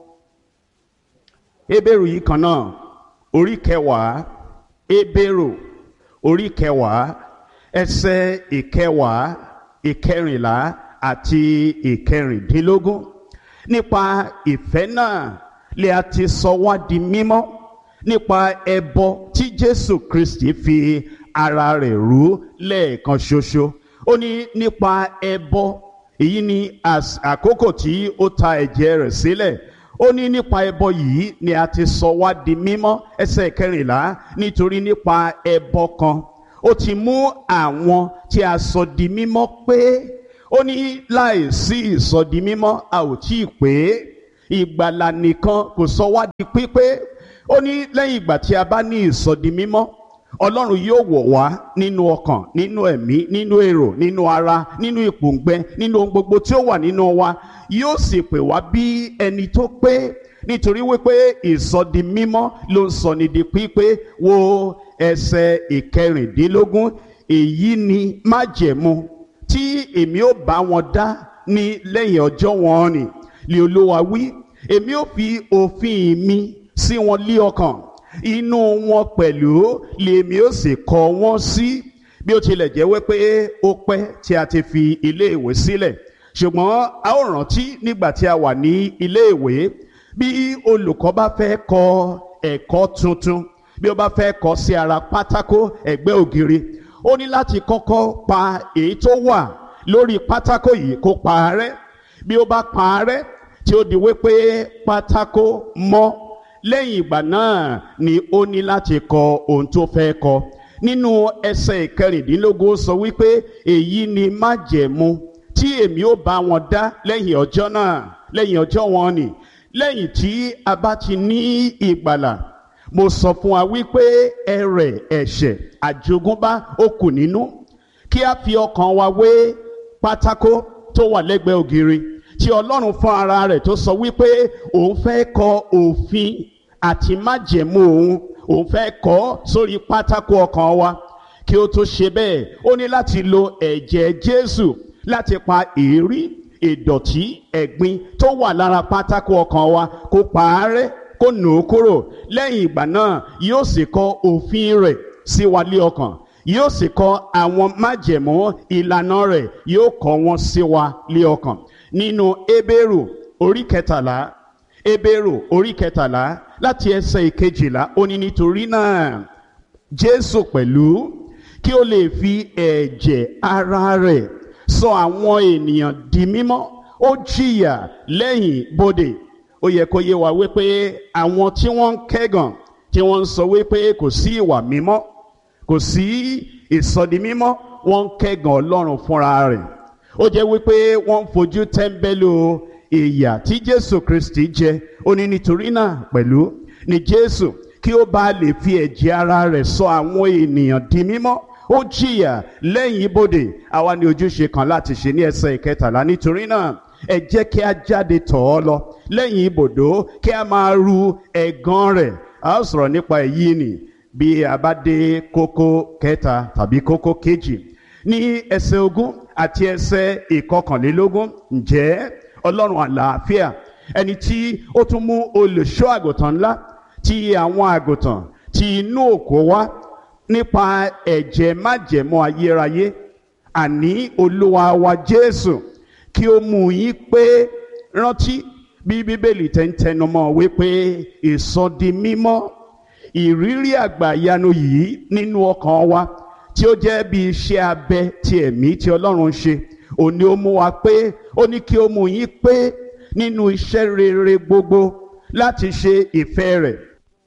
Hébérù yìí kan náà, orí kẹwàá, Hébérù orí kẹwàá ẹsẹ̀ ìkẹwàá, ìkẹrìnlá àti ìkẹrìndínlógún. Nípa ìfẹ́ náà lè a ti sọ wá di mímọ́ nípa ẹbọ tí Jésù Kristi fi ara rẹ̀ rú lẹ́ẹ̀kan ṣoṣo. Ó ní nípa ẹbọ, èyí ni àkókò tí ó ta ẹ̀jẹ̀ rẹ̀ sílẹ̀. Ó ní nípa ẹbọ yìí ni a ti sọ wá di mímọ́. Ẹsẹ̀ kẹrìnlá, nítorí nípa ẹbọ kan ó ti mú àwọn tí a sọ di mímọ́ pé. Ó ní láìsí ìsọdi mímọ́ a ò tí ì pé. Ìgbàlà nìkan kò sọ wá di pípé. Ó ní lẹ́yìn ìgbà tí a bá ní ìsọdi mímọ́, Ọlọ́run yóò wọ̀ wá nínú ọkàn, nínú ẹ̀mí, nínú èrò, nínú ara, nínú ìpòǹgbẹ, nínú ohun gbogbo tí ó wà nínú wa, yóò sì pè wá bí ẹni tó pé. Nítorí wípé ìsọdi mímọ́ ló ń sọ ní di pípé. Wo ẹsẹ̀ 16. Èyí ni májẹ̀mú tí èmi ó bá wọn dá ní lẹ́yìn ọjọ́ wọn ni, lé Olúwa wí. Èmi ó fi òfin mi sí wọn lé ọkàn, inú wọn pẹ̀lú lèmi ó sì kọ wọ́n sí. Bí ó tilẹ̀ jẹ́ wípé ó pẹ́ tí a ti fi ilé ìwé sílẹ̀, ṣùgbọ́n a ó rántí nígbà tí a wà ní ilé ìwé, bí olùkọ́ bá fẹ́ kọ ẹ̀kọ́ tuntun, bí ó bá fẹ́ kọ sí ara pátákó ẹ̀gbẹ́ ògiri, ó ní láti kọ́kọ́ pa èyí tó wà lórí pátákó yìí kó pa á rẹ́. Bí ó bá pa á rẹ́ tí ó di wípé pátákó mọ́, lẹ́yìn ìgbà náà ni ó ní láti kọ ohun tó fẹ́ kọ. Nínú ẹsẹ̀ 16 sọ wípé èyí ni májẹ̀mú tí èmi ó bá wọn dá lẹ́yìn ọjọ́ náà, lẹ́yìn ọjọ́ wọn ni. Lẹ́yìn tí a bá ti ní ìgbàlà, mo sọ fún wa wípé ẹrẹ̀ ẹ̀ṣẹ̀ àjogúnbá ó kù nínú. Kí a fi ọkàn wa wé pátákó tó wà lẹ́gbẹ̀ẹ́ ògiri tí Ọlọ́run fún ara rẹ̀ tó sọ wípé òun fẹ́ kọ òfin àti májẹ̀mú òun fẹ́ kọ sórí pátákó ọkàn wa. Kí ó tó ṣe bẹ́ẹ̀, ó ní láti lo ẹ̀jẹ̀ Jésù láti pa èérí, ìdọ̀tí, ẹ̀gbin tó wà lára pátákó ọkàn wa, kó pa á rẹ́, kó nù ú kúrò. Lẹ́yìn ìgbà náà yóò sì kọ òfin rẹ̀ sí wa lé ọkàn, yóò sì kọ àwọn májẹ̀mú ìlànà rẹ̀, yóò kọ wọn sí wa lé ọkàn. Nínú Hébérù orí 13, Hébérù orí 13 láti ẹsẹ̀ 12, ó ní nítorí náà Jésù pẹ̀lú, kí ó lè fi ẹ̀jẹ̀ ara rẹ̀ sọ àwọn ènìyàn di mímọ́, ó jìyà lẹ́yìn bodè. Ó yẹ kó yé wa wípé àwọn tí wọ́n ń kẹ́gàn, tí wọ́n ń sọ wípé kò sí ìwà mímọ́, kò sí ìsọdi mímọ́, wọ́n ń kẹ́gàn Ọlọ́run fúnra rẹ̀. Ó jẹ́ wípé wọ́n ń fojú tẹ́ḿbẹ́lú ìyà tí Jésù Kristi jẹ. Ó ní nítorí náà pẹ̀lú ni Jésù, kí ó bá lè fi ẹ̀jẹ̀ ara rẹ̀ sọ àwọn ènìyàn di mímọ́, ó jìyà lẹ́yìn ibodè. Àwa ní ojúṣe kan láti ṣe ní ẹsẹ̀ 13. Nítorí náà ẹ jẹ́ kí a jáde tọ̀ ọ́ lọ lẹ́yìn ibodò, kí a máa ru ẹ̀gàn rẹ̀. A ó sọ̀rọ̀ nípa èyí ni bí a bá dé kókó 3 tàbí kókó 2 ní ẹsẹ̀ 20 àti ẹsẹ̀ 21. Ǹjẹ́ Ọlọ́run àlàáfíà, ẹni tí ó tún mú olùṣọ́ àgùntàn ńlá ti àwọn àgùntàn ti inú òkú wá nípa ẹ̀jẹ̀ májẹ̀mú ayérayé, àní Olúwa wa Jésù, kí ó mú yín pé. Rántí bí Bíbélì tẹnumọ́ wípé ìsọdi mímọ́, ìrírí àgbàyanu yìí nínú ọkàn wa tí ó jẹ́ bí iṣẹ́ abẹ ti ẹ̀mí tí Ọlọ́run ṣe, òní ó mú wa pé. Ó ní kí ó mú yín pé nínú iṣẹ́ rere gbogbo láti ṣe ìfẹ́ rẹ̀,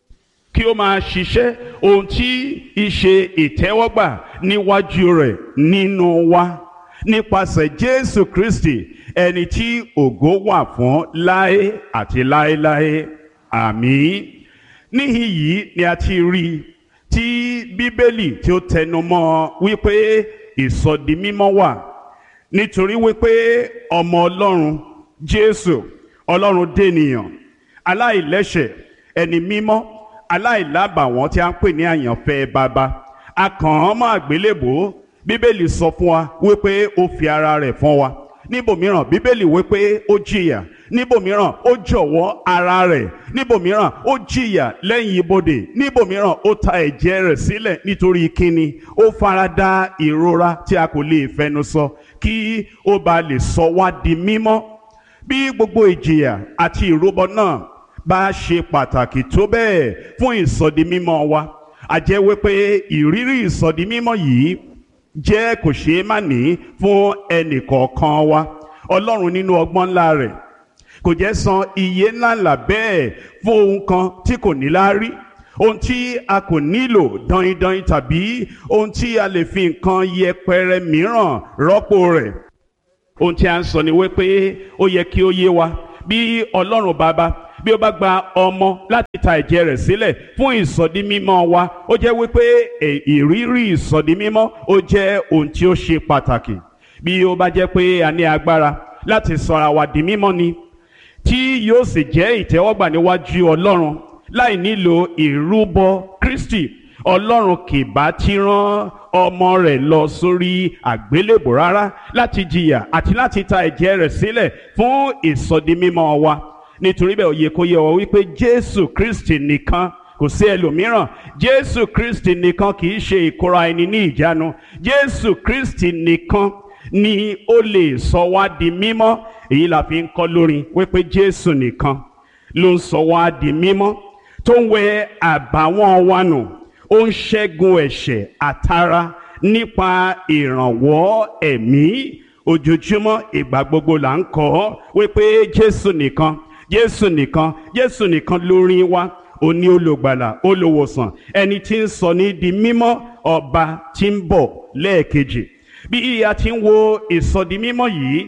kí ó máa ṣiṣẹ́ ohun tí ìṣe ìtẹ́wọ́gbà níwájú rẹ̀ nínú wa, nípasẹ̀ Jésù Kristi, ẹni tí ògo wà fún láé àti láéláé. Àmín. Níhìn yìí ni a ti rí tí Bíbélì tí ó tẹnumọ́ wípé ìsọdi mímọ́ wà, nítorí wípé ọmọ Ọlọ́run Jésù, Ọlọ́run dènìyàn, aláìlẹ́ṣẹ̀, ẹni mímọ́, aláìlábàwọ́n tí a ń pè ní àyànfẹ́ baba, a kàn án mọ́ àgbélébùú. Bíbélì sọ fún wa wípé ó fi ara rẹ̀ fún wa. Níbòmíràn Bíbélì wípé ó jìyà, níbòmíràn ó jọ̀wọ́ ara rẹ̀, níbòmíràn ó jìyà lẹ́yìn ibodè, níbòmíràn ó ta ẹ̀jẹ̀ rẹ̀ sílẹ̀. Nítorí kíni? Ó farada ìrora tí a kò lè fẹnu sọ, kí ó bá lè sọ wá di mímọ́. Bí gbogbo ìjìyà àti ìrúbọ náà bá ṣe pàtàkì tó bẹ́ẹ̀ fún ìsọdi mímọ́ wa, a jẹ́ wípé ìrírí ìsọdi mímọ́ yìí jẹ́ kò ṣeé má ní fún ẹnì kọ̀ọ̀kan wa. Ọlọ́run nínú ọgbọ́n ńlá rẹ̀ kò jẹ́ san iye ńláńlá bẹ́ẹ̀ fún ohun kan tí kò ní láárí, ohun tí a kò nílò daindain tàbí ohun tí a lè fi nǹkan yẹpẹrẹ mìíràn rọ́pò rẹ̀. Ohun tí a ń sọ ni wípé ó yẹ kí ó yé wa bí Ọlọ́run Baba bí ó bá gba ọmọ láti ta ẹ̀jẹ̀ rẹ̀ sílẹ̀ fún ìsọdi mímọ́ wa, ó jẹ́ wípé ìrírí ìsọdi mímọ́ ó jẹ́ ohun tí ó ṣe pàtàkì. Bí ó bá jẹ́ pé a ní agbára láti sọra wa di mímọ́ ni, tí yóò sì jẹ́ ìtẹ́wọ́gbà níwájú Ọlọ́run láì nílò ìrúbọ Kristi, Ọlọ́run kì bá ti rán ọmọ rẹ̀ lọ sórí àgbélébùú rárá láti jìyà àti láti ta ẹ̀jẹ̀ rẹ̀ sílẹ̀ fún ìsọdi mímọ́ wa. Nítorí bẹ́ẹ̀ ó yẹ kó yé wa wípé Jésù Kristi nìkan, kò sí ẹlòmíràn. Jésù Kristi nìkan kì í ṣe ìkóra ẹni ní ìjánu. Jésù Kristi nìkan ni ó lè sọ wá di mímọ́. Èyí la fi ń kọ́ lórin wípé Jésù nìkan ló ń sọ wá di mímọ́, tó ń wẹ àbàwọ́n wa nù, ó ń ṣẹ́gun ẹ̀ṣẹ̀ àtara nípa ìrànwọ́ ẹ̀mí. Ojoojúmọ́ ìgbà gbogbo là ń kọ́ wípé Jésù nìkan, Jésù nìkan, Jésù nìkan lórí wa. Ó ní olùgbàlà, olùwòsàn, ẹni tí ń sọ ní di mímọ́, ọba tí ń bọ̀ lẹ́ẹ̀kejì. Bí a ti ń wo ìsọdi mímọ́ yìí,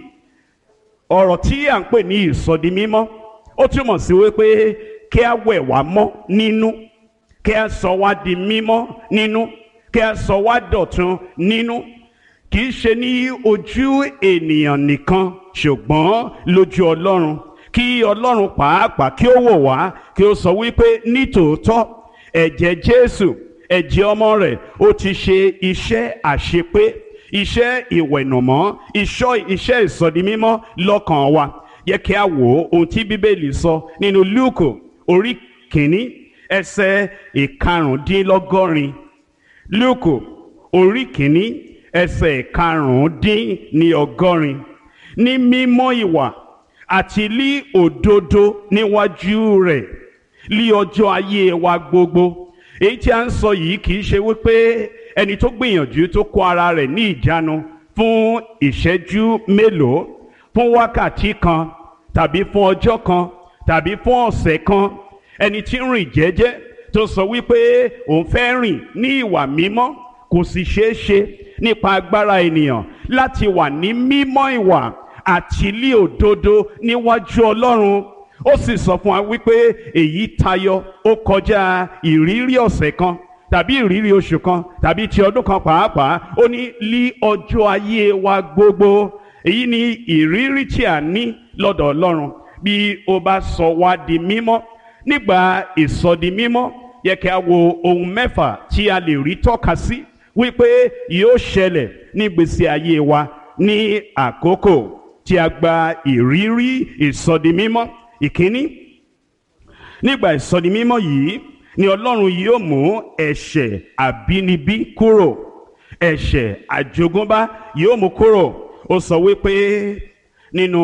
ọ̀rọ̀ tí à ń pè ní ìsọdi mímọ́ ó túmọ̀ sí wípé kí a wẹ̀ wá mọ́ nínú, kí a sọ wá di mímọ́ nínú, kí a sọ wá dọ̀tun nínú. Kì í ṣe ní ojú ènìyàn nìkan, ṣùgbọ́n lójú Ọlọ́run. Kí Ọlọ́run pàápàá kí ó wò wá, kí ó sọ wípé nítòótọ́ ẹ̀jẹ̀ Jésù, ẹ̀jẹ̀ ọmọ rẹ̀, ó ti ṣe iṣẹ́ àṣepé, iṣẹ́ ìwẹ̀nùmọ́, iṣẹ́ ìsọdimímọ́ lọ́kàn wa. Yẹ kí a wò ohun tí Bíbélì sọ nínú Lúùkù orí kìíní ẹsẹ̀ ìkarùndínlọ́gọ́rin. Lúùkù orí kìíní ẹsẹ̀ ìkarùndínlọ́gọ́rin. Ní mímọ́ ìwà àti lí òdodo níwájú rẹ̀ lí ọjọ́ ayé wa gbogbo. Èyí tí a ń sọ yìí kì í ṣe wípé ẹni tó gbìyànjú tó kó ara rẹ̀ ní ìjánu fún ìṣẹ́jú mélòó, fún wákàtí kan tàbí fún ọjọ́ kan tàbí fún ọ̀sẹ̀ kan, ẹni tí ń rìn jẹ́jẹ́ tó sọ wípé òun fẹ́ rìn ní ìwà mímọ́, kò sì ṣeé ṣe nípa agbára ènìyàn láti wà ní mímọ́ ìwà àti lí òdodo níwájú Ọlọ́run. Ó sì sọ fún wa wípé èyí tayọ, ó kọjá ìrírí ọ̀sẹ̀ kan tàbí ìrírí oṣù kan tàbí ti ọdún kan pàápàá. Ó ní lí ọjọ́ ayé wa gbogbo. Èyí ni ìrírí tí a ní lọ́dọ̀ Ọlọ́run. Bí ó bá sọ wá di mímọ́, nígbà ìsọdi mímọ́, yẹ kí a wo ohun mẹ́fà tí a lè rí tọ́ka sí wípé yóò ṣẹlẹ̀ ní ìgbésí ayé wa ní àkókò tí a gba ìrírí ìsọdi mímọ́. Ìkíní, nígbà ìsọdi mímọ́ yìí ni Ọlọ́run yóò mú ẹ̀ṣẹ̀ àbínibí kúrò, ẹ̀ṣẹ̀ àjogúnbá yóò mú kúrò. Ó sọ wípé nínú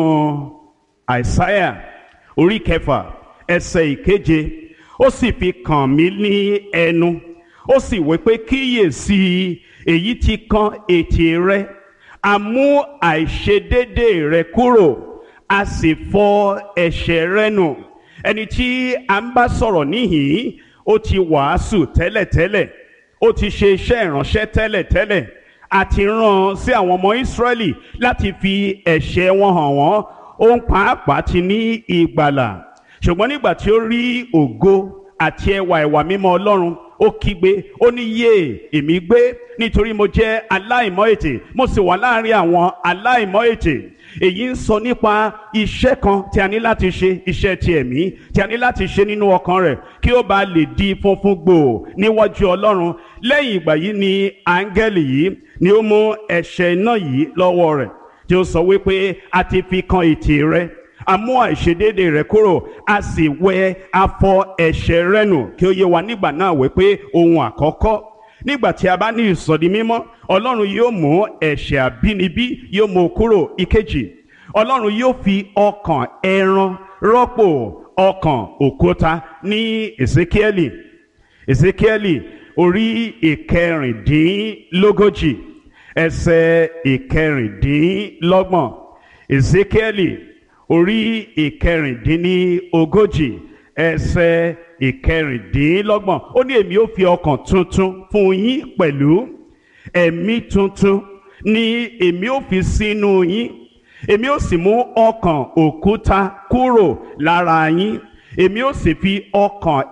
Àìsáyà orí 6 ẹsẹ̀ 7, ó sì fi kàn mí ní ẹnu, ó sì wípé kíyèsí, èyí ti kan ètè rẹ, a mú àìṣedédé rẹ kúrò, a sì fọ ẹ̀ṣẹ̀ rẹ nù. Ẹni tí a ń bá sọ̀rọ̀ níhìn-ín, ó ti wàásù tẹ́lẹ̀tẹ́lẹ̀, ó ti ṣe iṣẹ́ ìránṣẹ́ tẹ́lẹ̀tẹ́lẹ̀, a ti rán sí àwọn ọmọ Ísírẹ́lì láti fi ẹ̀ṣẹ̀ wọn hàn wọ́n. Òun pàápàá ti ní ìgbàlà, ṣùgbọ́n nígbà tí ó rí ògo àti ẹwà ìwà mímọ́ Ọlọ́run, ó kígbe, ó ní yé èmi gbé, nítorí mo jẹ́ aláìmọ́ ètè, mo sì wà láàrin àwọn aláìmọ́ ètè. Èyí ń sọ nípa iṣẹ́ kan tí a ní láti ṣe, iṣẹ́ ti ẹ̀mí tí a ní láti ṣe nínú ọkàn rẹ̀ kí ó bá lè di funfun gbòò níwájú Ọlọ́run. Lẹ́yìn ìgbà yìí ni áńgẹ́lì yìí ni ó mú ẹ̀ṣẹ̀ iná yìí lọ́wọ́ rẹ̀, tí ó sọ wípé a ti fi kan ètè rẹ, a mú àìṣedéédé rẹ kúrò, a sì wẹ afọ ẹ̀ṣẹ̀ rẹ nù. Kí ó yé wa nígbà náà wípé ohun àkọ́kọ́, nígbà tí a bá ní ìsọdi mímọ́, Ọlọ́run yóò mú ẹ̀ṣẹ̀ àbínibí, yóò mú kúrò. Ìkejì, Ọlọ́run yóò fi ọkàn ẹran rọ́pò ọkàn òkúta. Ní Èsíkíẹ́lì orí 36 ẹsẹ̀ 26. Èsíkíẹ́lì orí 36 ẹsẹ̀ ìkẹrìndínlọ́gbọ̀n ó ní èmi ó fi ọkàn tuntun fún yín pẹ̀lú ẹ̀mí tuntun ni èmi ó fi sínú yín èmi ó sì mú ọkàn òkúta kúrò lára yín èmi ó sì fi ọkàn